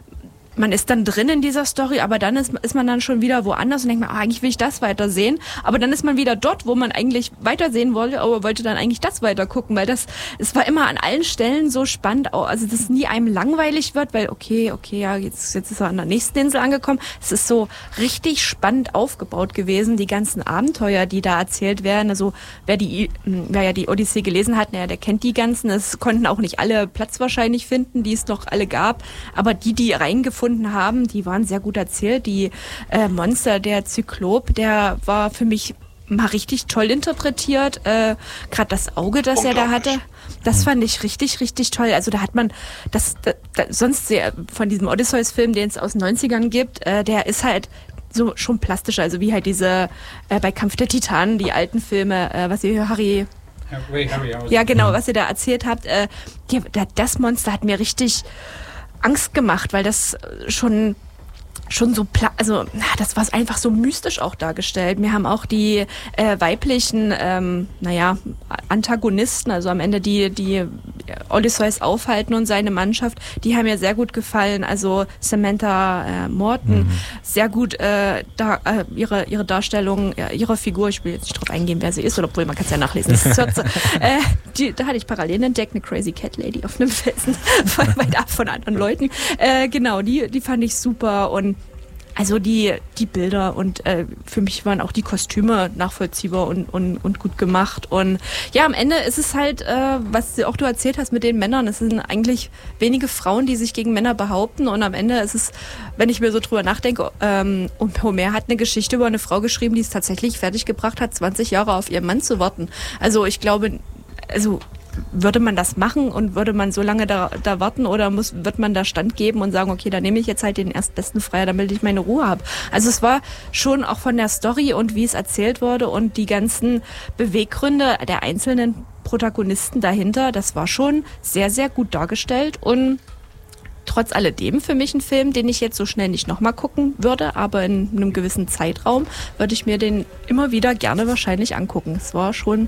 man ist dann drin in dieser Story, aber dann ist, ist man dann schon wieder woanders und denkt man, ah, eigentlich will ich das weitersehen. Aber dann ist man wieder dort, wo man eigentlich weitersehen wollte, aber wollte dann eigentlich das weiter gucken, weil das, es war immer an allen Stellen so spannend, also dass es nie einem langweilig wird, weil okay, okay, ja, jetzt, jetzt ist er an der nächsten Insel angekommen. Es ist so richtig spannend aufgebaut gewesen, die ganzen Abenteuer, die da erzählt werden. Also wer die, wer ja die Odyssee gelesen hat, naja, der kennt die ganzen. Es konnten auch nicht alle Platz wahrscheinlich finden, die es noch alle gab, aber die, die reingefunden haben, die waren sehr gut erzählt. Die äh, Monster, der Zyklop, der war für mich mal richtig toll interpretiert. Äh, Gerade das Auge, das er da hatte, das fand ich richtig, richtig toll. Also da hat man das, das, das sonst sehr, von diesem Odysseus-Film, den es aus den neunzigern gibt, äh, der ist halt so schon plastischer, also wie halt diese äh, bei Kampf der Titanen, die alten Filme, äh, was ihr Harry Harry, Harry ja genau, was ihr da erzählt habt, äh, die, das Monster hat mir richtig Angst gemacht, weil das schon schon so, pla- also das war einfach so mystisch auch dargestellt. Mir haben auch die äh, weiblichen, ähm, naja, Antagonisten, also am Ende die, die Odysseus aufhalten und seine Mannschaft, die haben mir sehr gut gefallen. Also Samantha äh, Morton, mhm. sehr gut äh, da, äh, ihre, ihre Darstellung, äh, ihre Figur, ich will jetzt nicht drauf eingehen, wer sie ist, oder obwohl man kann es ja nachlesen, das ist äh, die, da hatte ich parallel entdeckt, eine Crazy Cat Lady auf einem Felsen, weit ab von anderen Leuten. Äh, genau, die, die fand ich super und also die, die Bilder und äh, für mich waren auch die Kostüme nachvollziehbar und, und, und gut gemacht. Und ja, am Ende ist es halt, äh, was auch du erzählt hast mit den Männern, es sind eigentlich wenige Frauen, die sich gegen Männer behaupten. Und am Ende ist es, wenn ich mir so drüber nachdenke, ähm, und Homer hat eine Geschichte über eine Frau geschrieben, die es tatsächlich fertiggebracht hat, zwanzig Jahre auf ihren Mann zu warten. Also ich glaube, also würde man das machen und würde man so lange da, da warten oder muss, wird man da Stand geben und sagen, okay, dann nehme ich jetzt halt den erstbesten Freier, damit ich meine Ruhe habe. Also es war schon auch von der Story und wie es erzählt wurde und die ganzen Beweggründe der einzelnen Protagonisten dahinter, das war schon sehr, sehr gut dargestellt und trotz alledem für mich ein Film, den ich jetzt so schnell nicht nochmal gucken würde, aber in einem gewissen Zeitraum würde ich mir den immer wieder gerne wahrscheinlich angucken. Es war schon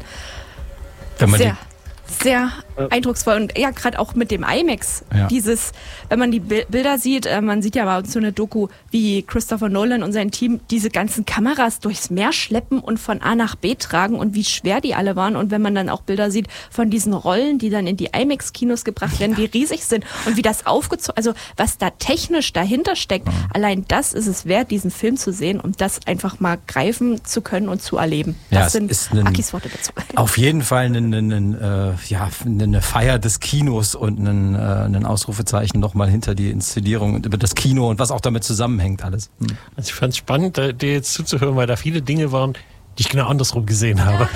Wenn man sehr... sehr eindrucksvoll und ja, gerade auch mit dem IMAX, ja. dieses, wenn man die Bilder sieht, äh, man sieht ja mal so eine Doku, wie Christopher Nolan und sein Team diese ganzen Kameras durchs Meer schleppen und von A nach B tragen und wie schwer die alle waren und wenn man dann auch Bilder sieht von diesen Rollen, die dann in die IMAX-Kinos gebracht werden, wie riesig sind und wie das aufgezogen, also was da technisch dahinter steckt, mhm. allein das ist es wert, diesen Film zu sehen und das einfach mal greifen zu können und zu erleben. Das ja, sind ist ein, Akis Worte dazu. Auf jeden Fall ein, ein, ein, äh, ja, eine Feier des Kinos und ein, äh, ein Ausrufezeichen nochmal hinter die Inszenierung und über das Kino und was auch damit zusammenhängt alles. Hm. Also ich fand es spannend, dir jetzt zuzuhören, weil da viele Dinge waren, die ich genau andersrum gesehen habe.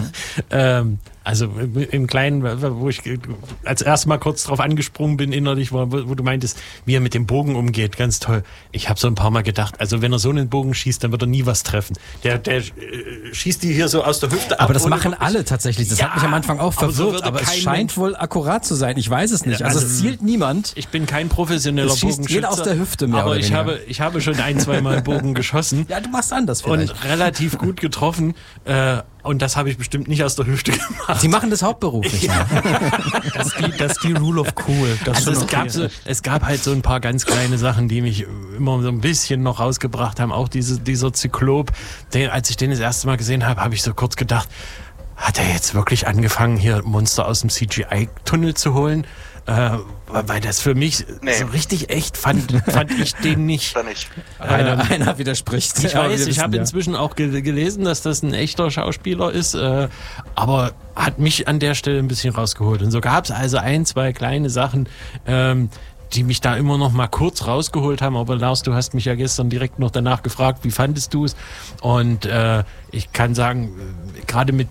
Ja. ähm, also im Kleinen, wo ich als erstes Mal kurz drauf angesprungen bin innerlich, wo, wo du meintest, wie er mit dem Bogen umgeht, ganz toll. Ich habe so ein paar Mal gedacht, also wenn er so einen Bogen schießt, dann wird er nie was treffen. Der, der äh, schießt die hier so aus der Hüfte ab. Aber das machen alle tatsächlich. Das ja, hat mich am Anfang auch verwirrt, aber, so aber es scheint Mensch wohl akkurat zu sein. Ich weiß es nicht. Also, also es zielt niemand. Ich bin kein professioneller es schießt Bogenschütze. Jeder aus der Hüfte mehr aber oder ich habe, ich habe schon ein, zwei Mal Bogen geschossen. Ja, du machst anders vielleicht. Und relativ gut getroffen. Äh, Und das habe ich bestimmt nicht aus der Hüfte gemacht. Sie machen das hauptberuflich. Ja. Das, ist die, das ist die Rule of cool. Das also es, okay. gab so, es gab halt so ein paar ganz kleine Sachen, die mich immer so ein bisschen noch rausgebracht haben. Auch diese, dieser Zyklop, den, als ich den das erste Mal gesehen habe, habe ich so kurz gedacht, hat er jetzt wirklich angefangen, hier Monster aus dem C G I-Tunnel zu holen? Äh, weil das für mich nee. so richtig echt fand, fand ich den nicht. nicht. Einer, ähm, einer widerspricht. Ich weiß, ich habe inzwischen auch ge- gelesen, dass das ein echter Schauspieler ist, äh, aber hat mich an der Stelle ein bisschen rausgeholt. Und so gab es also ein, zwei kleine Sachen, ähm, die mich da immer noch mal kurz rausgeholt haben. Aber Lars, du hast mich ja gestern direkt noch danach gefragt, wie fandest du es? Und äh, ich kann sagen, gerade mit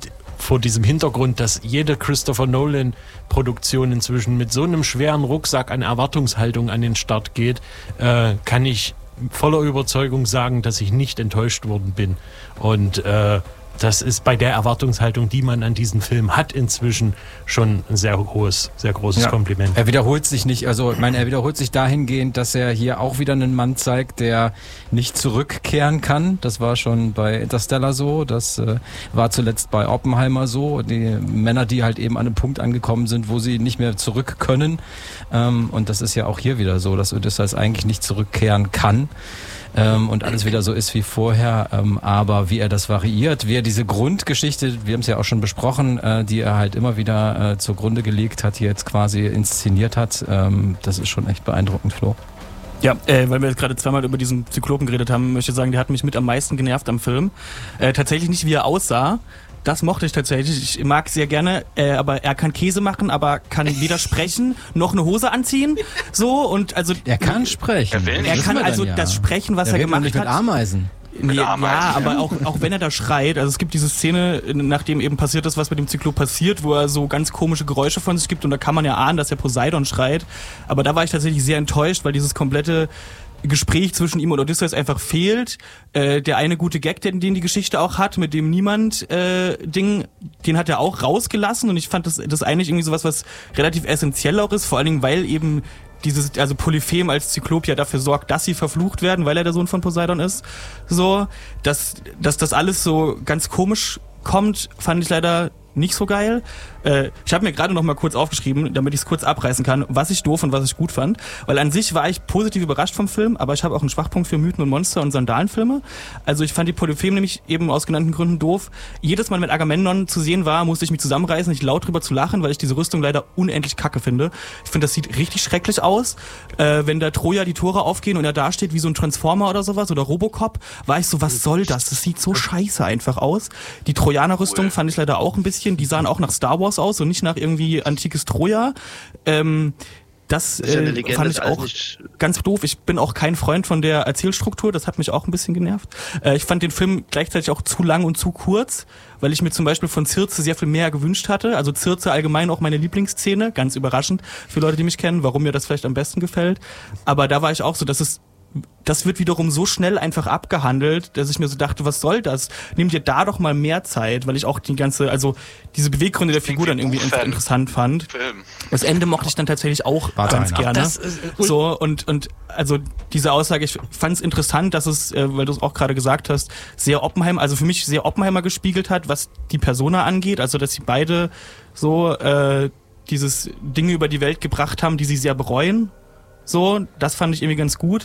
vor diesem Hintergrund, dass jede Christopher Nolan-Produktion inzwischen mit so einem schweren Rucksack an Erwartungshaltung an den Start geht, äh, kann ich voller Überzeugung sagen, dass ich nicht enttäuscht worden bin. Und äh, das ist bei der Erwartungshaltung, die man an diesen Film hat, inzwischen schon ein sehr hohes, sehr großes Ja. Kompliment. Er wiederholt sich nicht, also ich meine, er wiederholt sich dahingehend, dass er hier auch wieder einen Mann zeigt, der nicht zurückkehren kann. Das war schon bei Interstellar so, das äh, war zuletzt bei Oppenheimer so. Die Männer, die halt eben an einem Punkt angekommen sind, wo sie nicht mehr zurück können. Ähm, und das ist ja auch hier wieder so, dass Odysseus eigentlich nicht zurückkehren kann. Ähm, und alles wieder so ist wie vorher, ähm, aber wie er das variiert, wie er diese Grundgeschichte, wir haben es ja auch schon besprochen, äh, die er halt immer wieder äh, zugrunde gelegt hat, die jetzt quasi inszeniert hat, ähm, das ist schon echt beeindruckend, Flo. Ja, äh, weil wir jetzt gerade zweimal über diesen Zyklopen geredet haben, möchte ich sagen, der hat mich mit am meisten genervt am Film. Äh, tatsächlich nicht, wie er aussah. Das mochte ich tatsächlich. Ich mag sehr gerne, äh, aber er kann Käse machen, aber kann weder sprechen noch eine Hose anziehen. So und also Er kann sprechen. Er will nicht. er Das kann wissen wir also dann ja. das Sprechen, was er er redet gemacht nicht mit hat. Ameisen. Nee, ja, Ameisen, aber auch, auch wenn er da schreit, also es gibt diese Szene, nachdem eben passiert ist, was mit dem Zyklop passiert, wo er so ganz komische Geräusche von sich gibt und da kann man ja ahnen, dass er Poseidon schreit. Aber da war ich tatsächlich sehr enttäuscht, weil dieses komplette Gespräch zwischen ihm und Odysseus einfach fehlt. Äh, der eine gute Gag, den, den die Geschichte auch hat, mit dem Niemand-Ding, äh, den hat er auch rausgelassen und ich fand das, das eigentlich irgendwie sowas, was relativ essentiell auch ist, vor allen Dingen, weil eben dieses, also Polyphem als Zyklop ja dafür sorgt, dass sie verflucht werden, weil er der Sohn von Poseidon ist. So, dass, dass das alles so ganz komisch kommt, fand ich leider nicht so geil. Äh, ich habe mir gerade noch mal kurz aufgeschrieben, damit ich es kurz abreißen kann, was ich doof und was ich gut fand. Weil an sich war ich positiv überrascht vom Film, aber ich habe auch einen Schwachpunkt für Mythen und Monster und Sandalenfilme. Also ich fand die Polyphem nämlich eben aus genannten Gründen doof. Jedes Mal, wenn Agamemnon zu sehen war, musste ich mich zusammenreißen, nicht laut drüber zu lachen, weil ich diese Rüstung leider unendlich kacke finde. Ich finde, das sieht richtig schrecklich aus. Äh, wenn da Troja die Tore aufgehen und er da steht wie so ein Transformer oder sowas oder Robocop, war ich so, was soll das? Das sieht so scheiße einfach aus. Die Trojaner-Rüstung fand ich leider auch ein bisschen, die sahen auch nach Star Wars aus und nicht nach irgendwie antikes Troja. Ähm, das Das ist ja eine äh, Legende, fand das ich alles auch nicht- ganz doof. Ich bin auch kein Freund von der Erzählstruktur, das hat mich auch ein bisschen genervt. Äh, ich fand den Film gleichzeitig auch zu lang und zu kurz, weil ich mir zum Beispiel von Circe sehr viel mehr gewünscht hatte. Also Circe allgemein auch meine Lieblingsszene, ganz überraschend für Leute, die mich kennen, warum mir das vielleicht am besten gefällt. Aber da war ich auch so, dass es das wird wiederum so schnell einfach abgehandelt, dass ich mir so dachte, was soll das? Nimm dir da doch mal mehr Zeit, weil ich auch die ganze, also diese Beweggründe der Figur dann irgendwie Buchfan. interessant fand. Film. Das Ende mochte ich dann tatsächlich auch Warte ganz einer. gerne. Das ist- so und und also diese Aussage, ich fand es interessant, dass es, äh, weil du es auch gerade gesagt hast, sehr Oppenheimer, also für mich sehr Oppenheimer gespiegelt hat, was die Persona angeht, also dass sie beide so äh, dieses Dinge über die Welt gebracht haben, die sie sehr bereuen. So, das fand ich irgendwie ganz gut.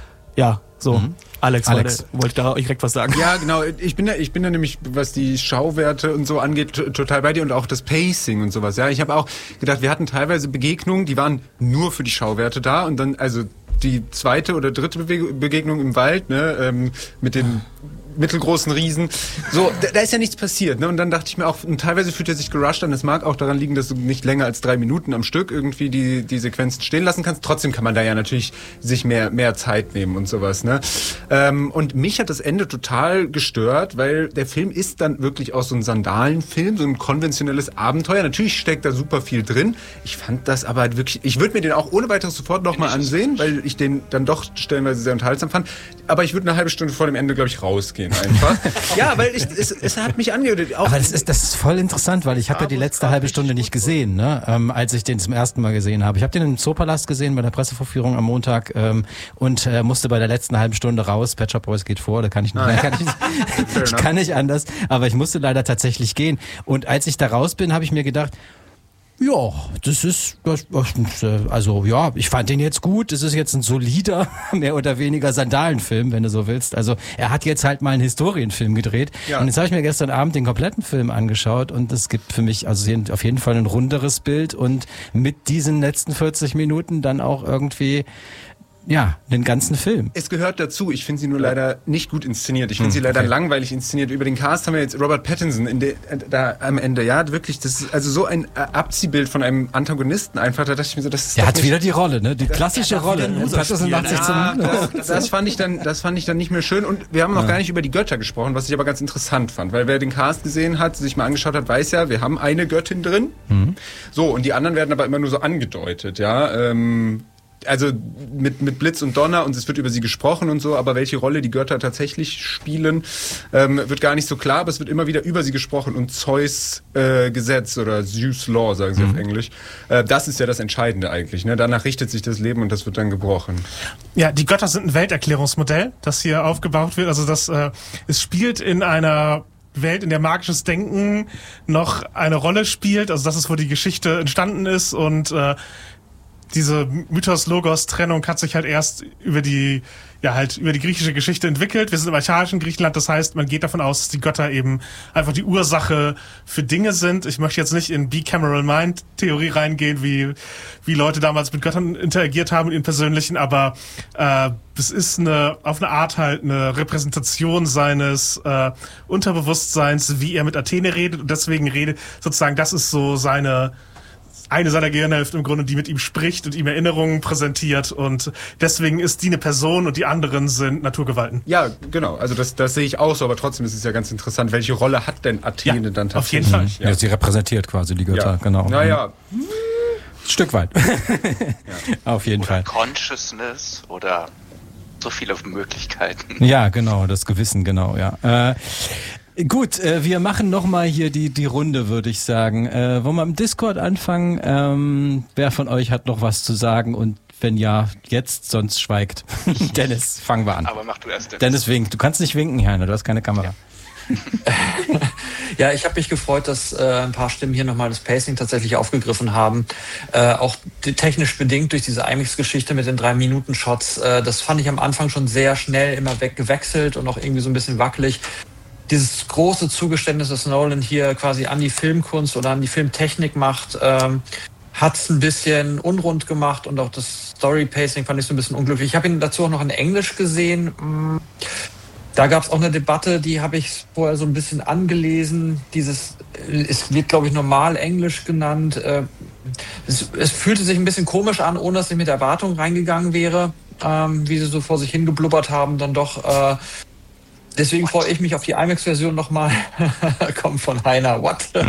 Ja, so. Mhm. Alex, Alex. wollte, wollte da direkt was sagen. Ja, genau. Ich bin da, ich bin da nämlich, was die Schauwerte und so angeht, t- total bei dir und auch das Pacing und sowas. Ja, ich habe auch gedacht, wir hatten teilweise Begegnungen, die waren nur für die Schauwerte da und dann, also die zweite oder dritte Bewe- Begegnung im Wald, ne, ähm, mit den mittelgroßen Riesen. So, da, da ist ja nichts passiert, ne? Und dann dachte ich mir auch, und teilweise fühlt er sich gerusht an. Das mag auch daran liegen, dass du nicht länger als drei Minuten am Stück irgendwie die, die Sequenzen stehen lassen kannst. Trotzdem kann man da ja natürlich sich mehr, mehr Zeit nehmen und sowas, ne? Ähm, und mich hat das Ende total gestört, weil der Film ist dann wirklich auch so ein Sandalenfilm, so ein konventionelles Abenteuer. Natürlich steckt da super viel drin. Ich fand das aber wirklich, ich würde mir den auch ohne weiteres sofort nochmal ansehen, weil ich den dann doch stellenweise sehr unterhaltsam fand. Aber ich würde eine halbe Stunde vor dem Ende, glaube ich, rausgehen einfach. Ja, weil ich, es, es hat mich angehört. Auch Aber das ist, das ist voll interessant, weil ich habe ja die letzte halbe Stunde nicht gesehen, ne? ähm, als ich den zum ersten Mal gesehen habe. Ich habe den im Zoopalast gesehen bei der Pressevorführung am Montag ähm, und äh, musste bei der letzten halben Stunde raus. Pet Shop Boys geht vor, da kann ich nicht, Ah, ja. kann ich, nicht ich kann nicht anders. Aber ich musste leider tatsächlich gehen. Und als ich da raus bin, habe ich mir gedacht, ja, das ist, das, das, also ja, ich fand den jetzt gut. Das ist jetzt ein solider, mehr oder weniger Sandalenfilm, wenn du so willst. Also er hat jetzt halt mal einen Historienfilm gedreht. Ja. Und jetzt habe ich mir gestern Abend den kompletten Film angeschaut und es gibt für mich also auf jeden Fall ein runderes Bild und mit diesen letzten vierzig Minuten dann auch irgendwie ja, den ganzen Film. Es gehört dazu. Ich finde sie nur leider nicht gut inszeniert. Ich finde Hm, sie leider okay. langweilig inszeniert. Über den Cast haben wir jetzt Robert Pattinson in de, da am Ende. Ja, wirklich, das ist also so ein äh, Abziehbild von einem Antagonisten einfach. Da dachte ich mir so, das ist Der doch hat nicht, wieder die Rolle, ne? Die klassische Rolle. Pattinson macht sich Ja, zum das, das fand ich dann, das fand ich dann nicht mehr schön. Und wir haben noch Ja. gar nicht über die Götter gesprochen, was ich aber ganz interessant fand, weil wer den Cast gesehen hat, sich mal angeschaut hat, weiß ja, wir haben eine Göttin drin. Mhm. So, und die anderen werden aber immer nur so angedeutet, ja. Ähm, also mit, mit Blitz und Donner und es wird über sie gesprochen und so, aber welche Rolle die Götter tatsächlich spielen, ähm, wird gar nicht so klar, aber es wird immer wieder über sie gesprochen und Zeus äh, Gesetz oder Zeus Law, sagen sie Mhm. auf Englisch. Äh, das ist ja das Entscheidende eigentlich. Ne? Danach richtet sich das Leben und das wird dann gebrochen. Ja, die Götter sind ein Welterklärungsmodell, das hier aufgebaut wird. Also das, äh, es spielt in einer Welt, in der magisches Denken noch eine Rolle spielt. Also das ist, wo die Geschichte entstanden ist und äh, diese Mythos-Logos-Trennung hat sich halt erst über die, ja halt über die griechische Geschichte entwickelt. Wir sind im archaischen Griechenland, das heißt, man geht davon aus, dass die Götter eben einfach die Ursache für Dinge sind. Ich möchte jetzt nicht in Bicameral Mind-Theorie reingehen, wie wie Leute damals mit Göttern interagiert haben, mit ihren persönlichen, aber äh, es ist eine auf eine Art halt eine Repräsentation seines äh, Unterbewusstseins, wie er mit Athene redet und deswegen redet sozusagen, das ist so seine eine seiner Gehirnhälften im Grunde, die mit ihm spricht und ihm Erinnerungen präsentiert und deswegen ist die eine Person und die anderen sind Naturgewalten. Ja, genau. Also das, das sehe ich auch so, aber trotzdem ist es ja ganz interessant, welche Rolle hat denn Athene Ja, dann auf tatsächlich? jeden Fall. Ja, sie repräsentiert quasi die Götter, Ja. genau. Naja, Stück weit. Auf jeden Oder Fall. Consciousness oder so viele Möglichkeiten. Ja, genau, das Gewissen, genau, ja. Äh, gut, äh, wir machen nochmal hier die, die Runde, würde ich sagen. Äh, wollen wir im Discord anfangen? Ähm, wer von euch hat noch was zu sagen? Und wenn ja, jetzt, sonst schweigt. Dennis, fangen wir an. Aber mach du erst, Dennis. Dennis winkt. Du kannst nicht winken, Heiner, du hast keine Kamera. Ja, ich habe mich gefreut, dass äh, ein paar Stimmen hier nochmal das Pacing tatsächlich aufgegriffen haben. Äh, auch die, technisch bedingt durch diese IMAX-Geschichte mit den drei-Minuten-Shots. Äh, das fand ich am Anfang schon sehr schnell immer weggewechselt und auch irgendwie so ein bisschen wackelig. Dieses große Zugeständnis, das Nolan hier quasi an die Filmkunst oder an die Filmtechnik macht, ähm, hat es ein bisschen unrund gemacht und auch das Story-Pacing fand ich so ein bisschen unglücklich. Ich habe ihn dazu auch noch in Englisch gesehen. Da gab es auch eine Debatte, die habe ich vorher so ein bisschen angelesen. Dieses, es wird, glaube ich, normal Englisch genannt. Es, es fühlte sich ein bisschen komisch an, ohne dass ich mit Erwartung reingegangen wäre, ähm, wie sie so vor sich hingeblubbert haben, dann doch. Äh, deswegen freue ich mich auf die IMAX-Version nochmal. Kommt von Heiner, what? Ja.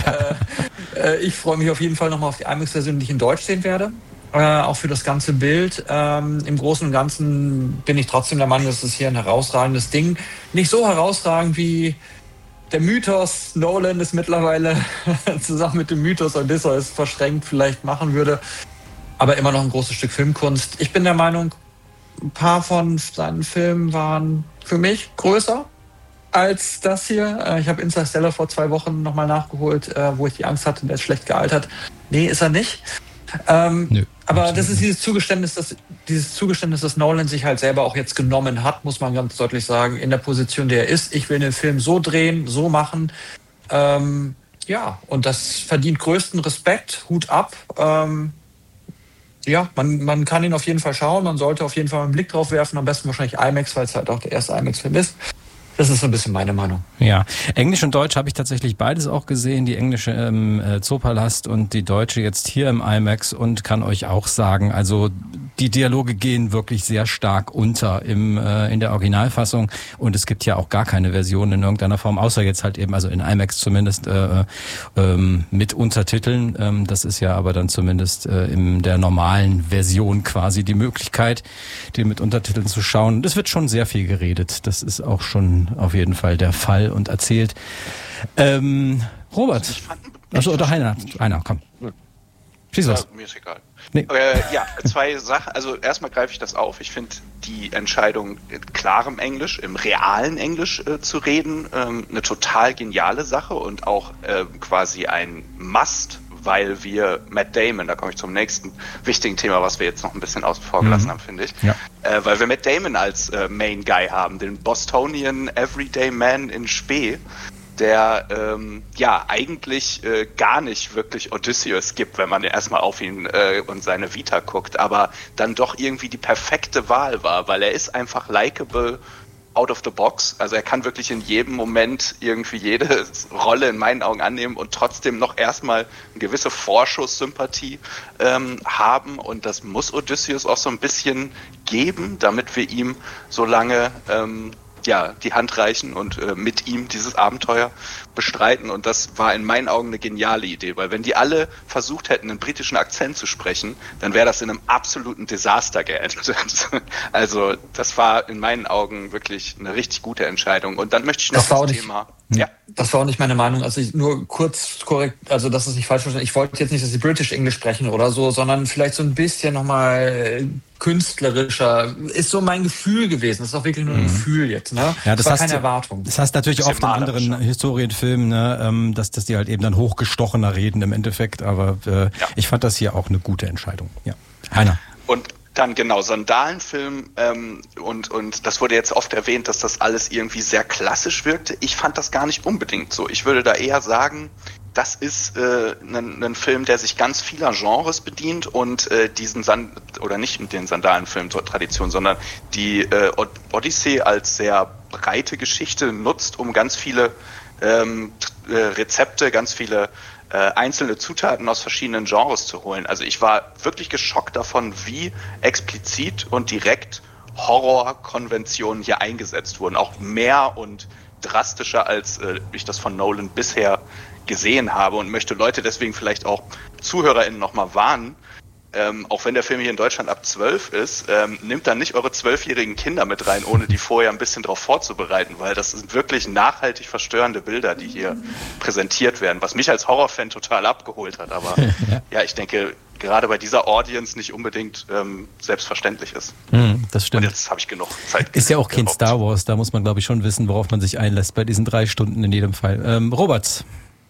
äh, ich freue mich auf jeden Fall nochmal auf die IMAX-Version, die ich in Deutsch sehen werde. Äh, auch für das ganze Bild. Ähm, Im Großen und Ganzen bin ich trotzdem der Meinung, dass es hier ein herausragendes Ding. Nicht so herausragend wie der Mythos Nolan es mittlerweile zusammen mit dem Mythos Odysseus verschränkt vielleicht machen würde. Aber immer noch ein großes Stück Filmkunst. Ich bin der Meinung, ein paar von seinen Filmen waren für mich größer als das hier. Äh, ich habe Interstellar vor zwei Wochen nochmal nachgeholt, äh, wo ich die Angst hatte, der ist schlecht gealtert. Nee, ist er nicht. Ähm, Nö, aber das ist dieses Zugeständnis, das, dieses Zugeständnis, das Nolan sich halt selber auch jetzt genommen hat, muss man ganz deutlich sagen, in der Position, der er ist. Ich will den Film so drehen, so machen. Ähm, ja, und das verdient größten Respekt. Hut ab. Ähm, ja, man, man kann ihn auf jeden Fall schauen. Man sollte auf jeden Fall einen Blick drauf werfen. Am besten wahrscheinlich IMAX, weil es halt auch der erste IMAX-Film ist. Das ist so ein bisschen meine Meinung. Ja, Englisch und Deutsch habe ich tatsächlich beides auch gesehen, die englische im äh, Zoopalast und die deutsche jetzt hier im IMAX und kann euch auch sagen, also die Dialoge gehen wirklich sehr stark unter im äh, in der Originalfassung und es gibt ja auch gar keine Version in irgendeiner Form, außer jetzt halt eben, also in IMAX zumindest äh, ähm, mit Untertiteln. Ähm, das ist ja aber dann zumindest äh, in der normalen Version quasi die Möglichkeit, den mit Untertiteln zu schauen. Das wird schon sehr viel geredet, das ist auch schon auf jeden Fall der Fall und erzählt. Ähm, Robert. Achso, oder Heiner. Heiner, komm. Schieß los. Ja, mir ist egal. Nee. Äh, ja, zwei Sachen. Also erstmal greife ich das auf. Ich finde die Entscheidung, in klarem Englisch, im realen Englisch äh, zu reden, ähm, eine total geniale Sache und auch äh, quasi ein Must, weil wir Matt Damon, da komme ich zum nächsten wichtigen Thema, was wir jetzt noch ein bisschen außen vor gelassen Mhm. haben, finde ich, Ja. äh, weil wir Matt Damon als äh, Main Guy haben, den Bostonian Everyday Man in Spee, der ähm, ja eigentlich äh, gar nicht wirklich Odysseus gibt, wenn man erstmal auf ihn äh, und seine Vita guckt, aber dann doch irgendwie die perfekte Wahl war, weil er ist einfach likable out of the box. Also er kann wirklich in jedem Moment irgendwie jede Rolle in meinen Augen annehmen und trotzdem noch erstmal eine gewisse Vorschusssympathie ähm, haben, und das muss Odysseus auch so ein bisschen geben, damit wir ihm so lange ähm, ja, die Hand reichen und äh, mit ihm dieses Abenteuer bestreiten, und das war in meinen Augen eine geniale Idee, weil wenn die alle versucht hätten, einen britischen Akzent zu sprechen, dann wäre das in einem absoluten Desaster geendet. Also das war in meinen Augen wirklich eine richtig gute Entscheidung, und dann möchte ich noch das, das Thema... Ja. Das war auch nicht meine Meinung. Also ich, nur kurz korrekt, also das ist nicht falsch verstanden. Ich wollte jetzt nicht, dass sie British English sprechen oder so, sondern vielleicht so ein bisschen nochmal künstlerischer. Ist so mein Gefühl gewesen. Das ist auch wirklich nur ein mhm. Gefühl jetzt. Ne? Ja, das, das war hast keine du, Erwartung. Das heißt natürlich oft in anderen Historienfilmen, ne, ähm, dass, dass die halt eben dann hochgestochener reden im Endeffekt. Aber äh, ja. ich fand das hier auch eine gute Entscheidung. Ja. Heiner. Und dann genau, Sandalenfilm, ähm, und, und das wurde jetzt oft erwähnt, dass das alles irgendwie sehr klassisch wirkte. Ich fand das gar nicht unbedingt so. Ich würde da eher sagen, das ist äh, ein, ein Film, der sich ganz vieler Genres bedient und äh, diesen Sand oder nicht den Sandalenfilm-Tradition, sondern die äh, Odyssee als sehr breite Geschichte nutzt, um ganz viele ähm, äh, Rezepte, ganz viele äh, einzelne Zutaten aus verschiedenen Genres zu holen. Also ich war wirklich geschockt davon, wie explizit und direkt Horrorkonventionen hier eingesetzt wurden. Auch mehr und drastischer, als äh, ich das von Nolan bisher gesehen habe, und möchte Leute deswegen vielleicht auch ZuhörerInnen nochmal warnen, ähm, auch wenn der Film hier in Deutschland ab zwölf ist, ähm, nehmt dann nicht eure zwölfjährigen Kinder mit rein, ohne die vorher ein bisschen darauf vorzubereiten, weil das sind wirklich nachhaltig verstörende Bilder, die hier präsentiert werden, was mich als Horrorfan total abgeholt hat, aber ja. ja, ich denke, gerade bei dieser Audience nicht unbedingt ähm, selbstverständlich ist. Mm, das stimmt. Und jetzt habe ich genug Zeit. Ist ja auch kein Star Wars, da muss man, glaube ich, schon wissen, worauf man sich einlässt bei diesen drei Stunden in jedem Fall. Ähm, Robert.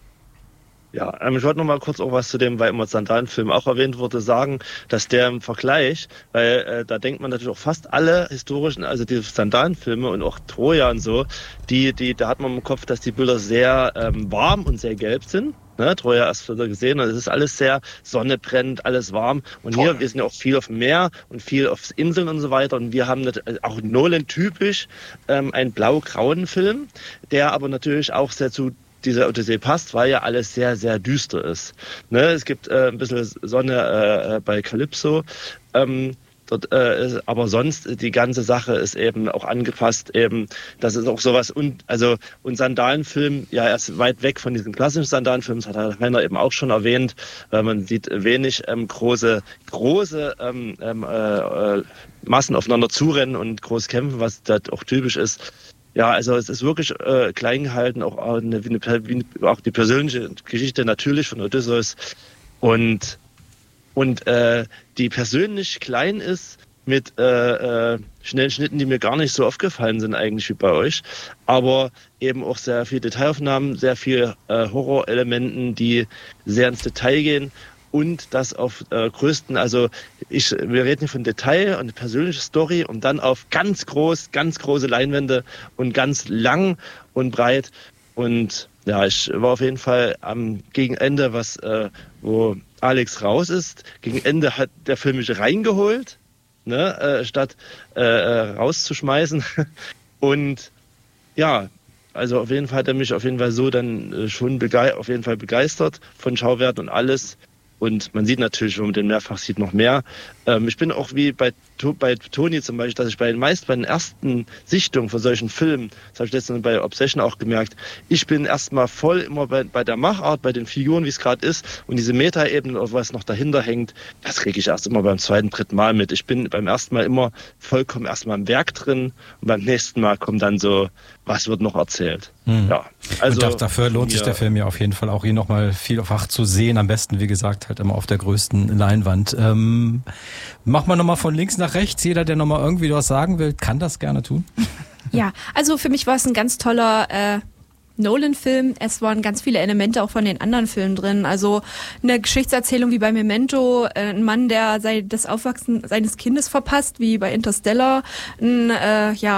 Ja, ähm, ich wollte noch mal kurz auch was zu dem, weil immer Sandalenfilm auch erwähnt wurde, sagen, dass der im Vergleich, weil äh, da denkt man natürlich auch fast alle historischen, also die Sandalenfilme und auch Troja und so, die, die, da hat man im Kopf, dass die Bilder sehr ähm, warm und sehr gelb sind. Ne, Troja erst wieder gesehen, und es ist alles sehr, Sonne brennt, alles warm, und Toll. Hier, wir sind ja auch viel auf dem Meer und viel auf Inseln und so weiter, und wir haben nicht, auch Nolan typisch ähm, einen blau-grauen Film, der aber natürlich auch sehr zu dieser Odyssee passt, weil ja alles sehr, sehr düster ist. Ne, es gibt äh, ein bisschen Sonne äh, bei Calypso, ähm, dort, äh, aber sonst die ganze Sache ist eben auch angepasst, eben, das ist auch sowas, und also und Sandalenfilm, ja, er ist weit weg von diesen klassischen Sandalenfilmen, das hat Heiner eben auch schon erwähnt, weil man sieht wenig ähm, große, große ähm, äh, Massen aufeinander zurennen und groß kämpfen, was da auch typisch ist. Ja, also es ist wirklich äh, klein gehalten, auch, eine, wie eine, wie auch die persönliche Geschichte natürlich von Odysseus, und und äh, die persönlich klein ist mit äh, äh, schnellen Schnitten, die mir gar nicht so aufgefallen sind eigentlich wie bei euch, aber eben auch sehr viel Detailaufnahmen, sehr viel äh, Horrorelementen, die sehr ins Detail gehen. Und das auf äh, größten, also ich, wir reden hier von Detail und persönliche Story, und dann auf ganz groß, ganz große Leinwände und ganz lang und breit. Und ja, ich war auf jeden Fall am Gegenende, was äh, wo Alex raus ist. Gegen Ende hat der Film mich reingeholt, ne, äh, statt äh, rauszuschmeißen. Und ja, also auf jeden Fall hat er mich auf jeden Fall so dann äh, schon begei- auf jeden Fall begeistert von Schauwert und alles. Und man sieht natürlich, wenn man den mehrfach sieht, noch mehr. Ähm, ich bin auch wie bei, bei Toni zum Beispiel, dass ich bei den meist bei den ersten Sichtungen von solchen Filmen, das habe ich letztens bei Obsession auch gemerkt, ich bin erstmal voll immer bei, bei der Machart, bei den Figuren, wie es gerade ist. Und diese Metaebene, was noch dahinter hängt, das kriege ich erst immer beim zweiten, dritten Mal mit. Ich bin beim ersten Mal immer vollkommen erstmal im Werk drin, und beim nächsten Mal kommt dann so, was wird noch erzählt. Hm. Ja, also und dafür lohnt sich der Film ja auf jeden Fall auch, hier nochmal vielfach zu sehen. Am besten, wie gesagt, halt immer auf der größten Leinwand. Ähm, mach mal nochmal von links nach rechts. Jeder, der nochmal irgendwie was sagen will, kann das gerne tun. Ja, also für mich war es ein ganz toller äh, Nolan-Film. Es waren ganz viele Elemente auch von den anderen Filmen drin. Also eine Geschichtserzählung wie bei Memento, äh, ein Mann, der sei, das Aufwachsen seines Kindes verpasst, wie bei Interstellar, ein, äh, ja,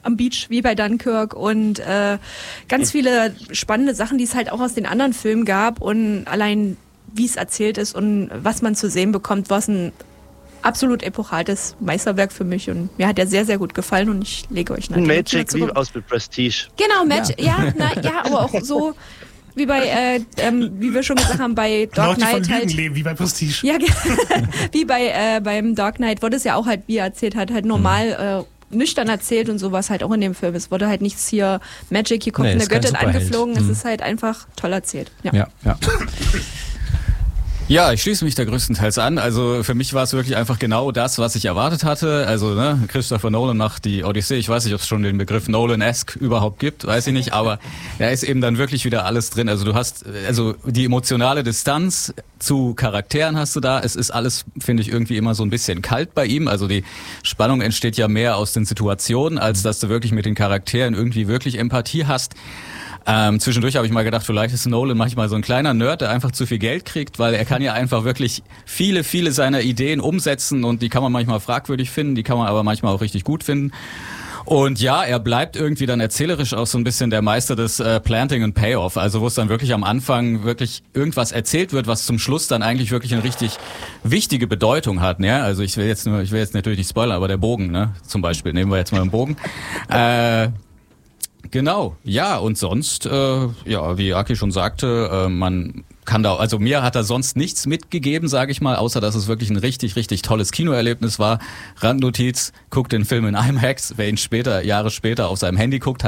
am Beach, wie bei Dunkirk und äh, ganz viele spannende Sachen, die es halt auch aus den anderen Filmen gab und allein wie es erzählt ist und was man zu sehen bekommt, war es ein absolut epochales Meisterwerk für mich und mir hat er sehr, sehr gut gefallen und ich lege euch natürlich Magic wie aus mit Prestige. Genau, Magic, ja, ja, na, ja, aber auch so wie bei, äh, ähm, wie wir schon gesagt haben, bei Dark Leute von Knight halt. leben, wie bei Prestige. Ja, wie bei äh, beim Dark Knight wurde es ja auch halt, wie er erzählt hat, halt normal äh, nüchtern erzählt und sowas halt auch in dem Film. Es wurde halt nichts hier Magic, hier kommt Nee, eine ist kein Göttin Superheld. angeflogen. Mhm. Es ist halt einfach toll erzählt. Ja. Ja, ja. Ja, ich schließe mich da größtenteils an. Also für mich war es wirklich einfach genau das, was ich erwartet hatte. Also ne, Christopher Nolan macht die Odyssee. Ich weiß nicht, ob es schon den Begriff Nolan-esque überhaupt gibt, weiß ich nicht. Aber da ist eben dann wirklich wieder alles drin. Also du hast, also die emotionale Distanz zu Charakteren hast du da. Es ist alles, finde ich, irgendwie immer so ein bisschen kalt bei ihm. Also die Spannung entsteht ja mehr aus den Situationen, als dass du wirklich mit den Charakteren irgendwie wirklich Empathie hast. Ähm, zwischendurch habe ich mal gedacht, vielleicht ist Nolan manchmal so ein kleiner Nerd, der einfach zu viel Geld kriegt, weil er kann ja einfach wirklich viele, viele seiner Ideen umsetzen und die kann man manchmal fragwürdig finden, die kann man aber manchmal auch richtig gut finden. Und ja, er bleibt irgendwie dann erzählerisch auch so ein bisschen der Meister des äh, Planting and Payoff, also wo es dann wirklich am Anfang wirklich irgendwas erzählt wird, was zum Schluss dann eigentlich wirklich eine richtig wichtige Bedeutung hat. Ne? Also ich will jetzt nur, ich will jetzt natürlich nicht spoilern, aber der Bogen, ne, zum Beispiel, nehmen wir jetzt mal den Bogen. Äh, Genau, ja, und sonst, äh, ja, wie Aki schon sagte, äh, man kann da, also mir hat er sonst nichts mitgegeben, sage ich mal, außer dass es wirklich ein richtig, richtig tolles Kinoerlebnis war. Randnotiz, guckt den Film in IMAX, wer ihn später, Jahre später auf seinem Handy guckt,